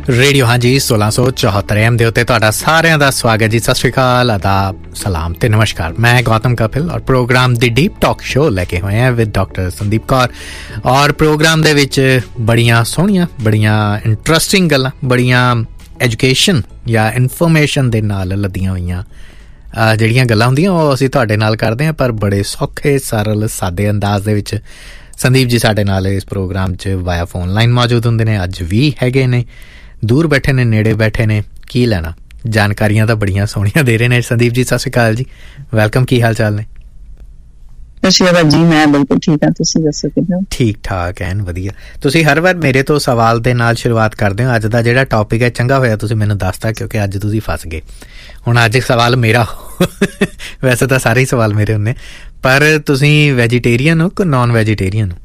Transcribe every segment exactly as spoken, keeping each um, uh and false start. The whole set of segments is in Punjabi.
ਰੇਡੀਓ ਹਾਂਜੀ ਸੋਲਾਂ ਸੌ ਚੌਹੱਤਰ ਐਮ ਦੇ ਉੱਤੇ ਤੁਹਾਡਾ ਸਾਰਿਆਂ ਦਾ ਸਵਾਗਤ ਜੀ। ਸਤਿ ਸ਼੍ਰੀ ਅਕਾਲ, ਆਦਾਬ, ਸਲਾਮ ਤੇ ਨਮਸਕਾਰ। ਮੈਂ ਗੌਤਮ ਕਪਿਲ ਔਰ ਪ੍ਰੋਗਰਾਮ ਦੀ ਡੀਪ ਟਾਕ ਸ਼ੋ ਲੈ ਕੇ ਹੋਏ ਹਾਂ ਵਿਦ ਡਾਕਟਰ ਸੰਦੀਪ ਕੌਰ। ਔਰ ਪ੍ਰੋਗਰਾਮ ਦੇ ਵਿੱਚ ਬੜੀਆਂ ਸੋਹਣੀਆਂ, ਬੜੀਆਂ ਇੰਟਰਸਟਿੰਗ ਗੱਲਾਂ, ਬੜੀਆਂ ਐਜੂਕੇਸ਼ਨ ਜਾਂ ਇਨਫੋਰਮੇਸ਼ਨ ਦੇ ਨਾਲ ਲੱਦੀਆਂ ਹੋਈਆਂ ਜਿਹੜੀਆਂ ਗੱਲਾਂ ਹੁੰਦੀਆਂ ਉਹ ਅਸੀਂ ਤੁਹਾਡੇ ਨਾਲ ਕਰਦੇ ਹਾਂ, ਪਰ ਬੜੇ ਸੌਖੇ, ਸਰਲ, ਸਾਦੇ ਅੰਦਾਜ਼ ਦੇ ਵਿੱਚ। ਸੰਦੀਪ ਜੀ ਸਾਡੇ ਨਾਲ ਇਸ ਪ੍ਰੋਗਰਾਮ 'ਚ ਵਾਇਆ ਫੋਨ ਲਾਈਨ ਮੌਜੂਦ ਹੁੰਦੇ ਨੇ, ਅੱਜ ਵੀ ਹੈਗੇ ਨੇ, ਦੂਰ ਬੈਠੇ ਨੇ, ਨੇੜੇ ਬੈਠੇ ਨੇ, ਕੀ ਲੈਣਾ, ਜਾਣਕਾਰੀਆਂ ਤਾਂ ਬੜੀਆਂ ਸੋਹਣੀਆਂ ਦੇ ਰਹੇ ਨੇ। ਸੰਦੀਪ ਜੀ ਸਤਿ ਸ਼੍ਰੀ ਅਕਾਲ ਜੀ, ਵੈਲਕਮ, ਕੀ ਹਾਲ ਚਾਲ ਨੇ? ਸਤਿ ਸ਼੍ਰੀ ਅਕਾਲ ਜੀ, ਮੈਂ ਬਿਲਕੁਲ ਠੀਕ ਹਾਂ, ਤੁਸੀਂ ਦੱਸੋ ਕਿਵੇਂ ਹੋ? ਠੀਕ ਠਾਕ ਐਨ ਵਧੀਆ। ਤੁਸੀਂ ਹਰ ਵਾਰ ਮੇਰੇ ਤੋਂ ਸਵਾਲ ਦੇ ਨਾਲ ਸ਼ੁਰੂਆਤ ਕਰਦੇ ਹੋ। ਅੱਜ ਦਾ ਜਿਹੜਾ ਟੌਪਿਕ ਹੈ, ਚੰਗਾ ਹੋਇਆ ਤੁਸੀਂ ਮੈਨੂੰ ਦੱਸਤਾ, ਕਿਉਂਕਿ ਅੱਜ ਤੁਸੀਂ ਫਸ ਗਏ। ਹੁਣ ਅੱਜ ਸਵਾਲ ਮੇਰਾ ਵੈਸੇ ਤਾਂ ਸਾਰੇ ਹੀ ਸਵਾਲ ਮੇਰੇ ਹੁੰਦੇ, ਪਰ ਤੁਸੀਂ ਵੈਜੀਟੇਰੀਅਨ ਹੋ ਕਿ ਨੋਨ ਵੈਜੀਟੇਰੀਅਨ ਹੋ?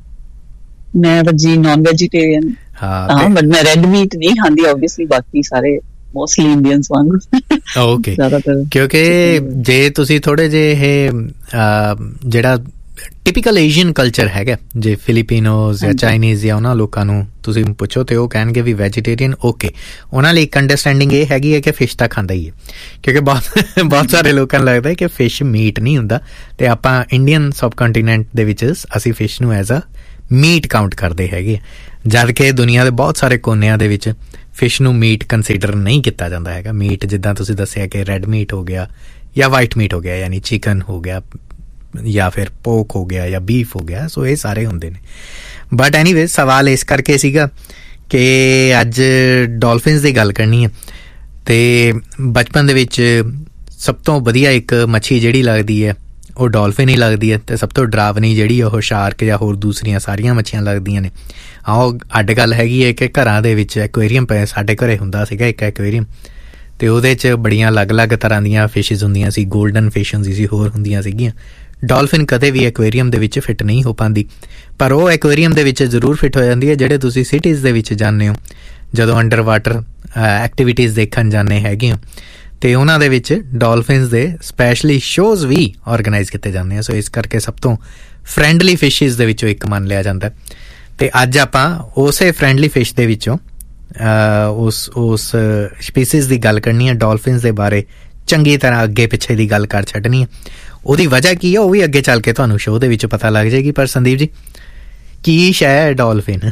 ਮੈਂ ਜੀ ਨੋਨ ਵੈਜੀਟੇਰੀਅਨ ਹਾਂ, ਬਟ ਮੈਂ ਰੈਡ ਮੀਟ ਨਹੀਂ ਖਾਂਦੀ ਆਬਵੀਅਸਲੀ, ਬਾਕੀ ਸਾਰੇ ਮੋਸਟਲੀ ਇੰਡੀਅਨਸ ਵਾਂਗੂ। ਓਕੇ, ਕਿਉਂਕਿ ਜੇ ਤੁਸੀਂ ਥੋੜੇ ਜਿਹੇ ਇਹ ਜਿਹੜਾ ਟਿਪੀਕਲ ਏਸ਼ੀਅਨ ਕਲਚਰ ਹੈਗਾ, ਜੇ ਫਿਲੀਪੀਨੋਜ਼ ਜਾਂ ਚਾਈਨੀਜ਼ ਜਾਂ ਉਹਨਾਂ ਲੋਕਾਂ ਨੂੰ ਤੁਸੀਂ ਪੁੱਛੋ ਤੇ ਉਹ ਕਹਿਣਗੇ ਵੀ ਵੈਜੀਟੇਰੀਅਨ। ਓਕੇ, ਉਹਨਾਂ ਲਈ ਇੱਕ ਅੰਡਰਸਟੈਂਡਿੰਗ ਇਹ ਹੈਗੀ ਹੈ ਕਿ ਫਿਸ਼ ਤਾਂ ਖਾਂਦਾ ਹੀ ਹੈ, ਕਿਉਂਕਿ ਬਹੁਤ ਬਹੁਤ ਸਾਰੇ ਲੋਕਾਂ ਨੂੰ ਲੱਗਦਾ ਕਿ ਫਿਸ਼ ਮੀਟ ਨਹੀਂ ਹੁੰਦਾ, ਤੇ ਆਪਾਂ ਇੰਡੀਅਨ ਸਬ ਕੰਟੀਨੈਂਟ ਦੇ ਵਿੱਚ ਅਸੀਂ ਫਿਸ਼ ਨੂੰ ਐਜ਼ ਅ ਮੀਟ ਕਾਊਂਟ ਕਰਦੇ ਹੈਗੇ, ਜਦ ਕਿ ਦੁਨੀਆ ਦੇ ਬਹੁਤ ਸਾਰੇ ਕੋਨਿਆਂ ਦੇ ਵਿੱਚ ਫਿਸ਼ ਨੂੰ ਮੀਟ ਕੰਸੀਡਰ ਨਹੀਂ ਕੀਤਾ ਜਾਂਦਾ ਹੈਗਾ। ਮੀਟ ਜਿੱਦਾਂ ਤੁਸੀਂ ਦੱਸਿਆ ਕਿ ਰੈਡ ਮੀਟ ਹੋ ਗਿਆ ਜਾਂ ਵਾਈਟ ਮੀਟ ਹੋ ਗਿਆ, ਯਾਨੀ ਚਿਕਨ ਹੋ ਗਿਆ ਜਾਂ ਫਿਰ ਪੋਕ ਹੋ ਗਿਆ ਜਾਂ ਬੀਫ ਹੋ ਗਿਆ, ਸੋ ਇਹ ਸਾਰੇ ਹੁੰਦੇ ਨੇ। ਬਟ ਐਨੀਵੇਜ਼ ਸਵਾਲ ਇਸ ਕਰਕੇ ਸੀਗਾ ਕਿ ਅੱਜ ਡੋਲਫਿਨਸ ਦੀ ਗੱਲ ਕਰਨੀ ਹੈ, ਤੇ ਬਚਪਨ ਦੇ ਵਿੱਚ ਸਭ ਤੋਂ ਵਧੀਆ ਇੱਕ ਮੱਛੀ ਜਿਹੜੀ ਲੱਗਦੀ ਹੈ ਉਹ ਡੋਲਫਿਨ ਹੀ ਲੱਗਦੀ ਹੈ, ਤੇ ਸਭ ਤੋਂ ਡਰਾਵਨੀ ਜਿਹੜੀ ਉਹ ਸ਼ਾਰਕ ਜਾਂ ਹੋਰ ਦੂਸਰੀਆਂ ਸਾਰੀਆਂ ਮੱਛੀਆਂ ਲੱਗਦੀਆਂ ਨੇ। ਆਹ ਅੱਡ ਗੱਲ ਹੈਗੀ ਹੈ ਕਿ ਘਰਾਂ ਦੇ ਵਿੱਚ ਐਕੁਏਰੀਅਮ ਪਏ, ਸਾਡੇ ਘਰੇ ਹੁੰਦਾ ਸੀਗਾ ਇੱਕ ਐਕੁਏਰੀਅਮ, ਤੇ ਉਹਦੇ 'ਚ ਬੜੀਆਂ ਅਲੱਗ-ਅਲੱਗ ਤਰ੍ਹਾਂ ਦੀਆਂ ਫਿਸ਼ਿਜ਼ ਹੁੰਦੀਆਂ ਸੀ, ਗੋਲਡਨ ਫਿਸ਼ ਹੁੰਦੀ ਸੀ, ਹੋਰ ਹੁੰਦੀਆਂ ਸੀਗੀਆਂ। ਡੋਲਫਿਨ ਕਦੇ ਵੀ ਐਕੁਏਰੀਅਮ ਦੇ ਵਿੱਚ ਫਿੱਟ ਨਹੀਂ ਹੋ ਪਾਉਂਦੀ, ਪਰ ਉਹ ਐਕੁਏਰੀਅਮ ਦੇ ਵਿੱਚ ਜ਼ਰੂਰ ਫਿੱਟ ਹੋ ਜਾਂਦੀ ਹੈ ਜਿਹੜੇ ਤੁਸੀਂ ਸਿਟੀਜ਼ ਦੇ ਵਿੱਚ ਜਾਂਦੇ ਹੋ, ਜਦੋਂ ਅੰਡਰ ਵਾਟਰ ਐਕਟੀਵਿਟੀਜ਼ ਦੇਖਣ ਜਾਂਦੇ ਹੈਗੇ ਹੋ, ਤੇ ਉਹਨਾਂ ਦੇ ਵਿੱਚ ਡੋਲਫਿਨਸ ਦੇ ਸਪੈਸ਼ਲੀ ਸ਼ੋਜ਼ ਵੀ ਔਰਗਨਾਈਜ਼ ਕੀਤੇ ਜਾਂਦੇ ਆ। ਸੋ ਇਸ ਕਰਕੇ ਸਭ ਤੋਂ ਫਰੈਂਡਲੀ ਫਿਸ਼ਿਜ਼ ਦੇ ਵਿੱਚੋਂ ਇੱਕ ਮੰਨ ਲਿਆ ਜਾਂਦਾ। ਤੇ ਅੱਜ ਆਪਾਂ ਉਸੇ ਫਰੈਂਡਲੀ ਫਿਸ਼ ਦੇ ਵਿੱਚੋਂ ਉਸ ਉਸ ਸਪੀਸੀਜ਼ ਦੀ ਗੱਲ ਕਰਨੀ ਹੈ, ਡੋਲਫਿਨਸ ਦੇ ਬਾਰੇ ਚੰਗੀ ਤਰ੍ਹਾਂ ਅੱਗੇ ਪਿੱਛੇ ਦੀ ਗੱਲ ਕਰ ਛੱਡਣੀ ਹੈ। ਉਹਦੀ ਵਜ੍ਹਾ ਕੀ ਹੈ ਉਹ ਵੀ ਅੱਗੇ ਚੱਲ ਕੇ ਤੁਹਾਨੂੰ ਸ਼ੋਅ ਦੇ ਵਿੱਚ ਪਤਾ ਲੱਗ ਜਾਏਗੀ। ਪਰ ਸੰਦੀਪ ਜੀ, ਕੀ ਸ਼ੈ ਹੈ ਡੋਲਫਿਨ?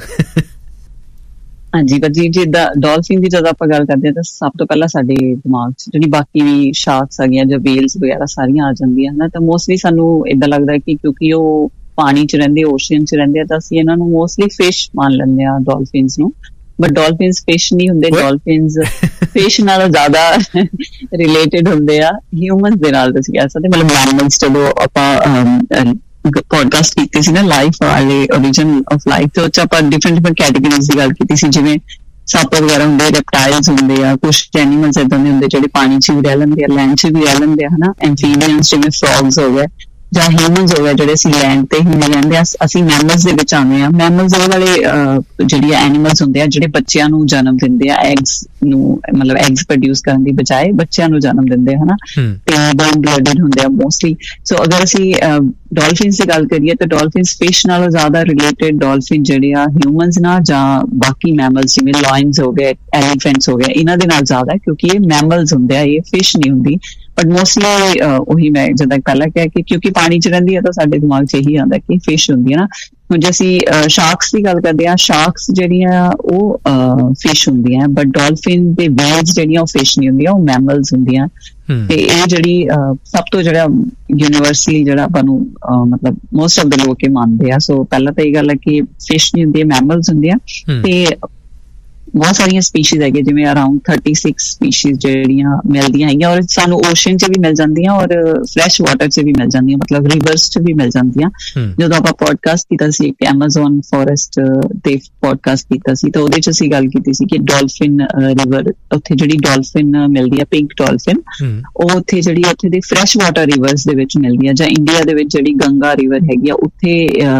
ਹਾਂਜੀ ਜੀ, ਜਿੱਦਾਂ ਡੋਲਫਿਨ ਦੀ ਜਦੋਂ ਆਪਾਂ ਗੱਲ ਕਰਦੇ ਹਾਂ ਤਾਂ ਸਭ ਤੋਂ ਪਹਿਲਾਂ ਸਾਡੇ ਦਿਮਾਗ 'ਚ ਜਿਹੜੀ ਬਾਕੀ ਵੀ ਸ਼ਾਰਕਸ ਹੈਗੀਆਂ ਜਾਂ ਵੇਲਸ ਵਗੈਰਾ ਸਾਰੀਆਂ ਆ ਜਾਂਦੀਆਂ ਹਨ, ਤਾਂ ਮੋਸਟਲੀ ਸਾਨੂੰ ਏਦਾਂ ਲੱਗਦਾ ਕਿ ਕਿਉਂਕਿ ਉਹ ਪਾਣੀ 'ਚ ਰਹਿੰਦੇ, ਓਸ਼ੀਅਨ 'ਚ ਰਹਿੰਦੇ ਆ, ਤਾਂ ਅਸੀਂ ਇਹਨਾਂ ਨੂੰ ਮੋਸਟਲੀ ਫਿਸ਼ ਮੰਨ ਲੈਂਦੇ ਹਾਂ ਡੋਲਫਿਨਸ ਨੂੰ। ਬਟ ਡੋਲਫਿਨਸ ਫਿਸ਼ ਨਹੀਂ ਹੁੰਦੇ, ਡੋਲਫਿਨਸ ਫਿਸ਼ ਨਾਲੋਂ ਜ਼ਿਆਦਾ ਰਿਲੇਟਡ ਹੁੰਦੇ ਆ ਹਿਊਮਨਸ ਦੇ ਨਾਲ, ਤੁਸੀਂ ਕਹਿ ਸਕਦੇ, ਮਤਲਬ ਮੈਮਲਸ। ਜਦੋਂ ਆਪਾਂ ਪੋਡਕਾਸਟ ਕੀਤੀ ਸੀ ਨਾ ਲਾਈਫ ਵਾਲੇ, ਓਰੀਜਨ ਆਫ ਲਾਈਫ, ਤੇ ਉਹ 'ਚ ਆਪਾਂ ਡਿਫਰੈਂਟ ਡਿਫਰੈਂਟ ਕੈਟੇਗਰੀਜ਼ ਦੀ ਗੱਲ ਕੀਤੀ ਸੀ, ਜਿਵੇਂ ਸੱਪ ਵਗੈਰਾ ਹੁੰਦੇ, ਰੈਪਟਾਈਲਸ ਹੁੰਦੇ ਆ, ਕੁਛ ਐਨੀਮਲਸ ਏਦਾਂ ਦੇ ਹੁੰਦੇ ਜਿਹੜੇ ਪਾਣੀ 'ਚ ਵੀ ਰਹਿ ਲੈਂਦੇ ਆ, ਲੈਂਡ 'ਚ ਵੀ ਰਹਿ ਲੈਂਦੇ ਆ, ਹਨਾ। ਐਂਫੀਬੀਅਨਸ ਜਿਵੇਂ ਫਰੌਗਸ ਹੋ ਗਏ, ਜਾਂ ਹਿਊਮਨਸ ਹੋ ਗਏ ਜਿਹੜੇ ਅਸੀਂ ਲੈਂਡ ਤੇ ਹੀ ਰਹਿੰਦੇ ਆ, ਅਸੀਂ ਮੈਮਲਸ ਦੇ ਵਿੱਚ ਆਉਂਦੇ ਹਾਂ। ਮੈਮਲਸ ਉਹ ਵਾਲੇ ਜਿਹੜੀਆਂ ਐਨੀਮਲਸ ਹੁੰਦੇ ਆ ਜਿਹੜੇ ਬੱਚਿਆਂ ਨੂੰ ਜਨਮ ਦਿੰਦੇ ਆ, ਐਗਸ ਨੂੰ, ਮਤਲਬ ਐਗਸ ਪ੍ਰੋਡਿਊਸ ਕਰਨ ਦੀ ਬਜਾਏ ਬੱਚਿਆਂ ਨੂੰ ਜਨਮ ਦਿੰਦੇ ਹਨਾ, ਤੇ ਵਾਰਮ ਬਲੱਡਡ ਹੁੰਦੇ ਆ ਮੋਸਟਲੀ। ਸੋ ਅਗਰ ਅਸੀਂ ਡੋਲਫਿਨਸ ਦੀ ਗੱਲ ਕਰੀਏ ਤਾਂ ਡੋਲਫਿਨਸ ਫਿਸ਼ ਨਾਲੋਂ ਜ਼ਿਆਦਾ ਰਿਲੇਟਡ ਡੋਲਫਿਨ ਜਿਹੜੇ ਆ ਹਿਊਮਨਸ ਨਾਲ ਜਾਂ ਬਾਕੀ ਮੈਮਲਸ ਜਿਵੇਂ ਲਾਇਨਸ ਹੋ ਗਏ, ਐਲੀਫੈਂਟਸ ਹੋ ਗਏ, ਇਹਨਾਂ ਦੇ ਨਾਲ ਜ਼ਿਆਦਾ, ਕਿਉਂਕਿ ਇਹ ਮੈਮਲਸ ਹੁੰਦੇ ਆ, ਇਹ ਫਿਸ਼ ਨਹੀਂ ਹੁੰਦੀ। ਬਟ ਮੋਸਟਲੀ ਉਹੀ ਮੈਂ ਜਿੱਦਾਂ ਪਹਿਲਾਂ ਕਿਹਾ ਕਿ ਕਿਉਂਕਿ ਪਾਣੀ 'ਚ ਰਹਿੰਦੀ ਹੈ ਤਾਂ ਸਾਡੇ ਦਿਮਾਗ 'ਚ ਇਹੀ ਆਉਂਦਾ ਕਿ ਫਿਸ਼ ਹੁੰਦੀ ਹੈ ਨਾ। ਹੁਣ ਜੇ ਅਸੀਂ ਸ਼ਾਰਕਸ ਦੀ ਗੱਲ ਕਰਦੇ ਹਾਂ, ਸ਼ਾਰਕਸ ਜਿਹੜੀਆਂ ਉਹ ਫਿਸ਼ ਹੁੰਦੀਆਂ, ਬਟ ਡੋਲਫਿਨ ਦੇ ਵੇਲਸ ਜਿਹੜੀਆਂ ਉਹ ਫਿਸ਼ ਨਹੀਂ ਹੁੰਦੀਆਂ, ਉਹ ਮੈਮਲਸ ਹੁੰਦੀਆਂ। ਤੇ ਇਹ ਜਿਹੜੀ ਸਭ ਤੋਂ ਜਿਹੜਾ ਯੂਨੀਵਰਸਲੀ ਜਿਹੜਾ ਆਪਾਂ ਨੂੰ ਮਤਲਬ ਮੋਸਟ ਆਫ ਦੇ ਲੋਕ ਇਹ ਮੰਨਦੇ ਆ। ਸੋ ਪਹਿਲਾਂ ਤਾਂ ਇਹ ਗੱਲ ਹੈ ਕਿ ਫਿਸ਼ ਨਹੀਂ ਹੁੰਦੀ, ਮੈਮਲਸ ਹੁੰਦੀਆਂ। ਤੇ ਬਹੁਤ ਸਾਰੀਆਂ ਸਪੀਸ਼ੀਜ਼ ਹੈਗੀਆਂ, ਜਿਵੇਂ ਅਰਾਊਂਡ ਥਰਟੀ ਸਿਕਸ ਸਪੀਸ਼ੀਜ਼ ਜਿਹੜੀਆਂ ਮਿਲਦੀਆਂ ਹੈਗੀਆਂ, ਔਰ ਸਾਨੂੰ ਓਸ਼ਨ 'ਚ ਵੀ ਮਿਲ ਜਾਂਦੀਆਂ ਔਰ ਫਰੈਸ਼ ਵਾਟਰ 'ਚ ਵੀ ਮਿਲ ਜਾਂਦੀਆਂ, ਮਤਲਬ ਰਿਵਰਸ 'ਚ ਵੀ ਮਿਲ ਜਾਂਦੀਆਂ। ਜਦੋਂ ਆਪਾਂ ਪੋਡਕਾਸਟ ਕੀਤਾ ਸੀ ਇੱਕ ਐਮਾਜ਼ੋਨ ਫੋਰੈਸਟ ਤੇ ਪੋਡਕਾਸਟ ਕੀਤਾ ਸੀ, ਤਾਂ ਉਹਦੇ 'ਚ ਅਸੀਂ ਗੱਲ ਕੀਤੀ ਸੀ ਕਿ ਡੋਲਫਿਨ ਰਿਵਰ, ਉੱਥੇ ਜਿਹੜੀ ਡੋਲਫਿਨ ਮਿਲਦੀ ਆ, ਪਿੰਕ ਡੋਲਫਿਨ, ਉਹ ਉੱਥੇ ਜਿਹੜੀ ਉੱਥੇ ਦੇ ਫਰੈਸ਼ ਵਾਟਰ ਰਿਵਰਸ ਦੇ ਵਿੱਚ ਮਿਲਦੀ ਆ। ਜਾਂ ਇੰਡੀਆ ਦੇ ਵਿੱਚ ਜਿਹੜੀ ਗੰਗਾ ਰਿਵਰ ਹੈਗੀ ਆ, ਉੱਥੇ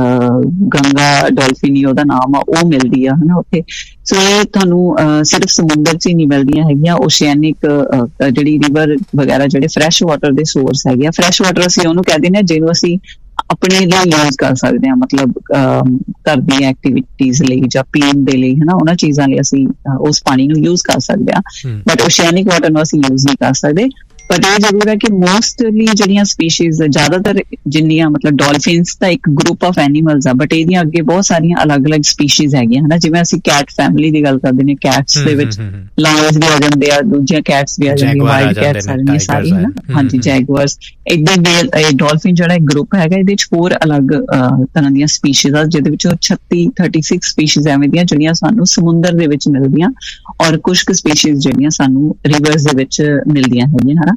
ਗੰਗਾ ਡੋਲਫਿਨ ਹੀ ਉਹਦਾ ਨਾਮ ਆ, ਉਹ ਮਿਲਦੀ ਆ ਹਨਾ ਉੱਥੇ। ਸੋ ਇਹ ਤੁਹਾਨੂੰ ਸਿਰਫ ਸਮੁੰਦਰ 'ਚ ਹੀ ਨਹੀਂ ਮਿਲਦੀਆਂ ਹੈਗੀਆਂ, ਓਸ਼ੀਐਨਿਕ ਜਿਹੜੀ ਰਿਵਰ ਵਗੈਰਾ ਜਿਹੜੇ ਫਰੈਸ਼ ਵਾਟਰ ਦੇ ਸੋਰਸ ਹੈਗੇ ਆ। ਫਰੈਸ਼ ਵਾਟਰ ਅਸੀਂ ਉਹਨੂੰ ਕਹਿ ਦਿੰਦੇ ਹਾਂ ਜਿਹਨੂੰ ਅਸੀਂ ਆਪਣੇ ਲਈ ਯੂਜ਼ ਕਰ ਸਕਦੇ ਹਾਂ, ਮਤਲਬ ਘਰ ਦੀਆਂ ਐਕਟੀਵਿਟੀਜ਼ ਲਈ ਜਾਂ ਪੀਣ ਦੇ ਲਈ, ਹਨਾ, ਉਹਨਾਂ ਚੀਜ਼ਾਂ ਲਈ ਅਸੀਂ ਉਸ ਪਾਣੀ ਨੂੰ ਯੂਜ਼ ਕਰ ਸਕਦੇ ਹਾਂ। ਬਟ ਓਸ਼ੀਅਨਿਕ ਵਾਟਰ ਨੂੰ ਅਸੀਂ ਯੂਜ਼ ਨਹੀਂ ਕਰ ਸਕਦੇ। ਬਟ ਇਹ ਜ਼ਰੂਰ ਹੈ ਕਿ ਮੋਸਟਲੀ ਜਿਹੜੀਆਂ ਸਪੀਸ਼ੀਜ਼ ਜ਼ਿਆਦਾਤਰ ਜਿੰਨੀਆਂ, ਮਤਲਬ ਡੋਲਫਿਨਸ ਤਾਂ ਇੱਕ ਗਰੁੱਪ ਆਫ ਐਨੀਮਲਸ ਆ, ਬਟ ਇਹਦੀਆਂ ਅੱਗੇ ਬਹੁਤ ਸਾਰੀਆਂ ਅਲੱਗ-ਅਲੱਗ ਸਪੀਸ਼ੀਜ਼ ਹੈਗੀਆਂ, ਹਨਾ। ਜਿਵੇਂ ਅਸੀਂ ਕੈਟ ਫੈਮਿਲੀ ਦੀ ਗੱਲ ਕਰਦੇ ਨੇ, ਕੈਟਸ ਦੇ ਵਿੱਚ ਲਾਇਨਸ ਵੀ ਆ ਜਾਂਦੇ ਆ, ਦੂਜੀਆਂ ਕੈਟਸ ਵੀ ਆ ਜਾਂਦੀਆਂ, ਵਾਈਲਡ ਕੈਟਸ ਆ ਜਾਂਦੀਆਂ ਸਾਰੀਆਂ, ਹਨਾ। ਹਾਂਜੀ, ਜੈਗੁਆਰਸ। ਏਦਾਂ ਹੀ ਡੋਲਫਿਨ ਜਿਹੜਾ ਇੱਕ ਗਰੁੱਪ ਹੈਗਾ, ਇਹਦੇ ਵਿੱਚ ਹੋਰ ਅਲੱਗ ਤਰ੍ਹਾਂ ਦੀਆਂ ਸਪੀਸ਼ੀਜ਼ ਆ, ਜਿਹਦੇ ਵਿੱਚੋਂ ਛੱਤੀ ਥਰਟੀ ਸਿਕਸ ਸਪੀਸ਼ੀਜ਼ ਐਵੇਂ ਦੀਆਂ ਜਿਹੜੀਆਂ ਸਾਨੂੰ ਸਮੁੰਦਰ ਦੇ ਵਿੱਚ ਮਿਲਦੀਆਂ, ਔਰ ਕੁਛ ਕੁ ਸਪੀਸ਼ੀਜ਼ ਜਿਹੜੀਆਂ ਸਾਨੂੰ ਰਿਵਰਸ ਦੇ ਵਿੱਚ ਮਿਲਦੀਆਂ ਹੈਗੀਆਂ, ਹਨਾ।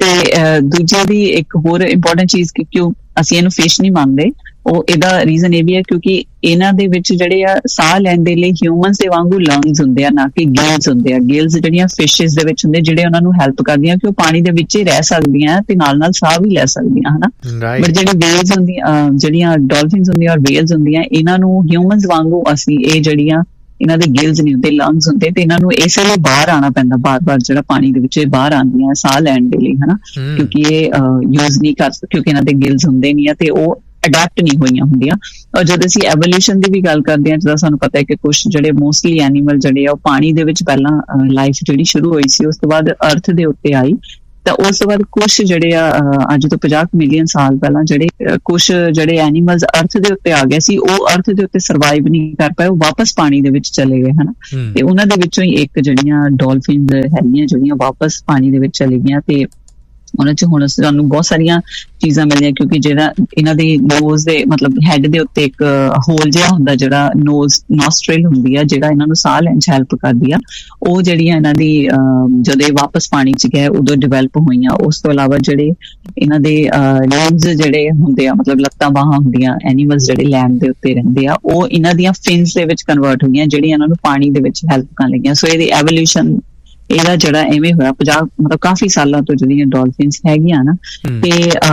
ਤੇ ਦੂਜੀ ਦੀ ਇੱਕ ਹੋਰ ਇੰਪੋਰਟੈਂਟ ਚੀਜ਼ ਕਿ ਕਿਉਂ ਅਸੀਂ ਇਹਨੂੰ ਫਿਸ਼ ਨਹੀਂ ਮੰਨਦੇ, ਉਹ ਇਹਦਾ ਰੀਜ਼ਨ ਇਹ ਵੀ ਹੈ ਕਿਉਂਕਿ ਇਹਨਾਂ ਦੇ ਵਿੱਚ ਜਿਹੜੇ ਆ ਸਾਹ ਲੈਣ ਦੇ ਲਈ ਹਿਊਮਨਸ ਦੇ ਵਾਂਗੂ ਲੰਗਸ ਹੁੰਦੇ ਆ, ਨਾ ਕਿ ਗਿਲਸ ਹੁੰਦੇ ਆ। ਗਿਲਸ ਜਿਹੜੀਆਂ ਫਿਸ਼ਿਸ ਦੇ ਵਿੱਚ ਹੁੰਦੇ, ਜਿਹੜੇ ਉਹਨਾਂ ਨੂੰ ਹੈਲਪ ਕਰਦੀਆਂ ਕਿ ਉਹ ਪਾਣੀ ਦੇ ਵਿੱਚ ਹੀ ਰਹਿ ਸਕਦੀਆਂ ਤੇ ਨਾਲ ਨਾਲ ਸਾਹ ਵੀ ਲੈ ਸਕਦੀਆਂ, ਹਨਾ। ਬਟ ਜਿਹੜੀ ਵੇਲਸ ਹੁੰਦੀਆਂ, ਜਿਹੜੀਆਂ ਡੋਲਫਿਨਸ ਹੁੰਦੀਆਂ ਔਰ ਵੇਲਸ ਹੁੰਦੀਆਂ, ਇਹਨਾਂ ਨੂੰ ਹਿਊਮਨਸ ਵਾਂਗੂ ਅਸੀਂ ਇਹ ਜਿਹੜੀਆਂ ਇਹਨਾਂ ਦੇ ਗਿਲਸ ਨਹੀਂ ਹੁੰਦੇ, ਲੰਗਸ ਹੁੰਦੇ, ਤੇ ਇਹਨਾਂ ਨੂੰ ਇਸੇ ਲਈ ਬਾਹਰ ਆਉਣਾ ਪੈਂਦਾ ਬਾਰ-ਬਾਰ, ਜਿਹੜਾ ਪਾਣੀ ਦੇ ਵਿੱਚ ਬਾਹਰ ਆਉਂਦੀਆਂ ਸਾਹ ਲੈਣ ਦੇ ਲਈ, ਹਨਾ। ਕਿਉਂਕਿ ਇਹ ਯੂਜ਼ ਨਹੀਂ ਕਰ ਸਕਦੇ, ਕਿਉਂਕਿ ਇਹਨਾਂ ਦੇ ਗਿਲਸ ਹੁੰਦੇ ਨਹੀਂ ਆ ਤੇ ਉਹ ਅਡੈਪਟ ਨਹੀਂ ਹੋਈਆਂ ਹੁੰਦੀਆਂ। ਔਰ ਜਦੋਂ ਅਸੀਂ ਐਵੋਲਿਊਸ਼ਨ ਦੀ ਵੀ ਗੱਲ ਕਰਦੇ ਹਾਂ, ਜਿੱਦਾਂ ਸਾਨੂੰ ਪਤਾ ਹੈ ਕਿ ਕੁਛ ਜਿਹੜੇ ਮੋਸਟਲੀ ਐਨੀਮਲ ਜਿਹੜੇ ਆ ਉਹ ਪਾਣੀ ਦੇ ਵਿੱਚ ਪਹਿਲਾਂ ਲਾਈਫ ਜਿਹੜੀ ਸ਼ੁਰੂ ਹੋਈ ਸੀ, ਉਸ ਤੋਂ ਬਾਅਦ ਅਰਥ ਦੇ ਉੱਤੇ ਆਈ, ਤਾਂ ਉਸ ਤੋਂ ਬਾਅਦ ਕੁਛ ਜਿਹੜੇ ਆ ਅੱਜ ਤੋਂ ਪੰਜਾਹ ਮਿਲੀਅਨ ਸਾਲ ਪਹਿਲਾਂ ਜਿਹੜੇ ਕੁਛ ਜਿਹੜੇ ਐਨੀਮਲਸ ਅਰਥ ਦੇ ਉੱਤੇ ਆ ਗਏ ਸੀ, ਉਹ ਅਰਥ ਦੇ ਉੱਤੇ ਸਰਵਾਈਵ ਨਹੀਂ ਕਰ ਪਾਏ, ਉਹ ਵਾਪਸ ਪਾਣੀ ਦੇ ਵਿੱਚ ਚਲੇ ਗਏ, ਹਨਾ। ਤੇ ਉਹਨਾਂ ਦੇ ਵਿੱਚੋਂ ਹੀ ਇੱਕ ਜਿਹੜੀਆਂ ਡੋਲਫਿਨ ਹੈਗੀਆਂ, ਜਿਹੜੀਆਂ ਵਾਪਸ ਪਾਣੀ ਦੇ ਵਿੱਚ ਚਲੀ ਗਈਆਂ, ਤੇ ਉਹਨਾਂ 'ਚ ਹੁਣ ਸਾਨੂੰ ਬਹੁਤ ਸਾਰੀਆਂ ਚੀਜ਼ਾਂ ਮਿਲਦੀਆਂ, ਕਿਉਂਕਿ ਜਿਹੜਾ ਇਹਨਾਂ ਦੇ ਨੋਜ਼ ਦੇ, ਮਤਲਬ ਹੈਡ ਦੇ ਉੱਤੇ ਇੱਕ ਹੋਲ ਜਿਹਾ ਹੁੰਦਾ, ਜਿਹੜਾ ਨੋਜ਼ ਨੋਸਟ੍ਰਿਲ ਹੁੰਦੀ ਆ, ਜਿਹੜਾ ਇਹਨਾਂ ਨੂੰ ਸਾਹ ਲੈਣ 'ਚ ਹੈਲਪ ਕਰਦੀ ਆ, ਉਹ ਜਿਹੜੀਆਂ ਇਹਨਾਂ ਦੀ ਜਦੋਂ ਇਹ ਵਾਪਸ ਪਾਣੀ 'ਚ ਗਏ ਉਦੋਂ ਡਿਵੈਲਪ ਹੋਈਆਂ। ਉਸ ਤੋਂ ਇਲਾਵਾ ਜਿਹੜੇ ਇਹਨਾਂ ਦੇ ਲਿੰਬਸ ਜਿਹੜੇ ਹੁੰਦੇ ਆ, ਮਤਲਬ ਲੱਤਾਂ ਬਾਹਾਂ ਹੁੰਦੀਆਂ, ਐਨੀਮਲਸ ਜਿਹੜੇ ਲੈਂਡ ਦੇ ਉੱਤੇ ਰਹਿੰਦੇ ਆ, ਉਹ ਇਹਨਾਂ ਦੀਆਂ ਫਿਨਸ ਦੇ ਵਿੱਚ ਕਨਵਰਟ ਹੋਈਆਂ, ਜਿਹੜੀਆਂ ਇਹਨਾਂ ਨੂੰ ਪਾਣੀ ਦੇ ਵਿੱਚ ਹੈਲਪ ਕਰਨ ਲੱਗੀਆਂ। ਸੋ ਇਹਦੀ ਐਵੋਲਿਊਸ਼ਨ ਇਹਦਾ ਜਿਹੜਾ ਐਵੇਂ ਹੋਇਆ ਪੰਜਾਹ ਮਤਲਬ ਕਾਫੀ ਸਾਲਾਂ ਤੋਂ ਜਿਹੜੀਆਂ ਡੋਲਫਿਨਸ ਹੈਗੀਆਂ ਨਾ, ਤੇ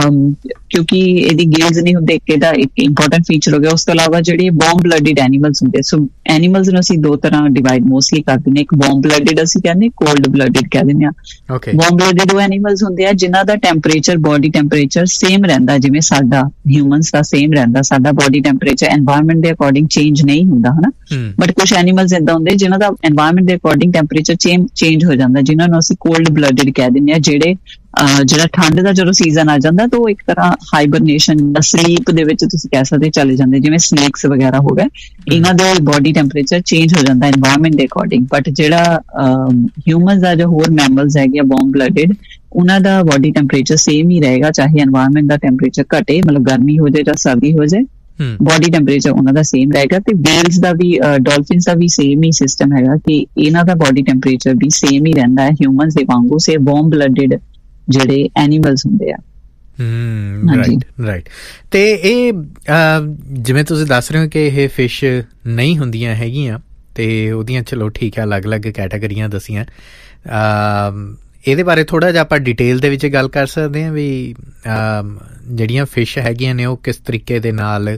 ਕਿਉਂਕਿ ਇਹਦੀ ਗਿਲਸ ਨਹੀਂ ਹੁੰਦੇ, ਇਹਦਾ ਇੱਕ ਇੰਪੋਰਟੈਂਟ ਫੀਚਰ ਹੋ ਗਿਆ। ਉਸ ਤੋਂ ਇਲਾਵਾ ਜਿਹੜੇ ਵਾਰਮ ਬਲੱਡਡ ਐਨੀਮਲਸ ਹੁੰਦੇ, ਸੋ ਐਨੀਮਲਸ ਨੂੰ ਅਸੀਂ ਦੋ ਤਰ੍ਹਾਂ ਡਿਵਾਈਡ ਮੋਸਟਲੀ ਕਰ ਦਿੰਦੇ, ਇੱਕ ਵਾਰਮ ਬਲੱਡਡ ਅਸੀਂ ਕਹਿੰਦੇ, ਕੋਲਡ ਬਲੱਡਡ ਕਹਿ ਦਿੰਦੇ ਆ। ਵਾਰਮ ਬਲੱਡਡ ਉਹ ਐਨੀਮਲਸ ਹੁੰਦੇ ਆ ਜਿਨ੍ਹਾਂ ਦਾ ਟੈਂਪਰੇਚਰ, ਬੋਡੀ ਟੈਂਪਰੇਚਰ ਸੇਮ ਰਹਿੰਦਾ, ਜਿਵੇਂ ਸਾਡਾ ਹਿਊਮਨਸ ਦਾ ਸੇਮ ਰਹਿੰਦਾ, ਸਾਡਾ ਬੋਡੀ ਟੈਂਪਰੇਚਰ ਐਨਵਾਇਰਨਮੈਂਟ ਦੇ ਅਕੋਰਡਿੰਗ ਚੇਂਜ ਨਹੀਂ ਹੁੰਦਾ, ਹਨਾ। ਬਟ ਕੁਛ ਐਨੀਮਲਸ ਏਦਾਂ ਹੁੰਦੇ ਜਿਨ੍ਹਾਂ ਦਾ ਐਨਵਾਇਰਨਮੈਂਟ ਦੇ ਅਕੋਰਡਿੰਗ ਟੈਂਪਰੇਚਰ ਚੇਂਜ ਹੋ ਜਾਂਦਾ, ਜਿਨ੍ਹਾਂ ਨੂੰ ਅਸੀਂ ਕੋਲਡ ਬਲੱਡਡ ਕਹਿ ਦਿੰਦੇ ਆ। ਜਿਹੜੇ ਜਿਹੜਾ ਠੰਡ ਦਾ ਜਦੋਂ ਸੀਜ਼ਨ ਆ ਜਾਂਦਾ ਤਾਂ ਉਹ ਇੱਕ ਤਰ੍ਹਾਂ ਹਾਈਬਰਨੇਸ਼ਨ ਜਾਂ ਸਲੀਪ ਦੇ ਵਿੱਚ ਤੁਸੀਂ ਕਹਿ ਸਕਦੇ ਚਲੇ ਜਾਂਦੇ, ਜਿਵੇਂ ਸਨੇਕਸ ਵਗੈਰਾ ਹੋ ਗਏ, ਇਹਨਾਂ ਦੇ ਬੋਡੀ ਟੈਂਪਰੇਚਰ ਚੇਂਜ ਹੋ ਜਾਂਦਾ ਐਨਵਾਇਰਨਮੈਂਟ ਦੇ ਅਕੋਰਡਿੰਗ। ਬਟ ਜਿਹੜਾ ਹਿਊਮਨਸ ਦਾ, ਜੋ ਹੋਰ ਮੈਮਲਸ ਹੈਗੇ ਆ ਵਾਰਮ ਬਲੱਡਡ, ਉਹਨਾਂ ਦਾ ਬੋਡੀ ਟੈਂਪਰੇਚਰ ਸੇਮ ਹੀ ਰਹੇਗਾ, ਚਾਹੇ ਐਨਵਾਇਰਨਮੈਂਟ ਦਾ ਟੈਂਪਰੇਚਰ ਘਟੇ, ਮਤਲਬ ਗਰਮੀ ਹੋ ਜਾਏ ਜਾਂ ਸਰਦੀ ਹੋ ਜਾਏ, ਬੋਡੀ ਟੈਂਪਰੇਚਰ ਉਹਨਾਂ ਦਾ ਸੇਮ ਰਹੇਗਾ। ਤੇ ਵੇਲਸ ਦਾ ਵੀ, ਡੋਲਫਿਨਸ ਦਾ ਵੀ ਸੇਮ ਹੀ ਸਿਸਟਮ ਹੈਗਾ ਕਿ ਇਹਨਾਂ ਦਾ ਬੋਡੀ ਟੈਂਪਰੇਚਰ ਵੀ ਸੇਮ ਹੀ ਰਹਿੰਦਾ ਹੈ ਹਿਊਮਨਸ ਦੇ ਵਾਂਗੂ, ਸੇ ਵਾਰਮ ਬਲੱਡਡ ਜਿਹੜੇ ਐਨੀਮਲਸ ਹੁੰਦੇ ਆ। ਹਮ ਰਾਈਟ ਰਾਈਟ ਤੇ ਇਹ ਜਿਵੇਂ ਤੁਸੀਂ ਦੱਸ ਰਹੇ ਹੋ ਕਿ ਇਹ ਫਿਸ਼ ਨਹੀਂ ਹੁੰਦੀਆਂ ਹੈਗੀਆਂ, ਤੇ ਉਹਦੀਆਂ ਚਲੋ ਠੀਕ ਹੈ ਅਲੱਗ-ਅਲੱਗ ਕੈਟਾਗਰੀਆਂ ਦੱਸੀਆਂ, ਇਹਦੇ ਬਾਰੇ ਥੋੜ੍ਹਾ ਜਿਹਾ ਆਪਾਂ ਡਿਟੇਲ ਦੇ ਵਿੱਚ ਗੱਲ ਕਰ ਸਕਦੇ ਹਾਂ ਵੀ ਜਿਹੜੀਆਂ ਫਿਸ਼ ਹੈਗੀਆਂ ਨੇ ਉਹ ਕਿਸ ਤਰੀਕੇ ਦੇ ਨਾਲ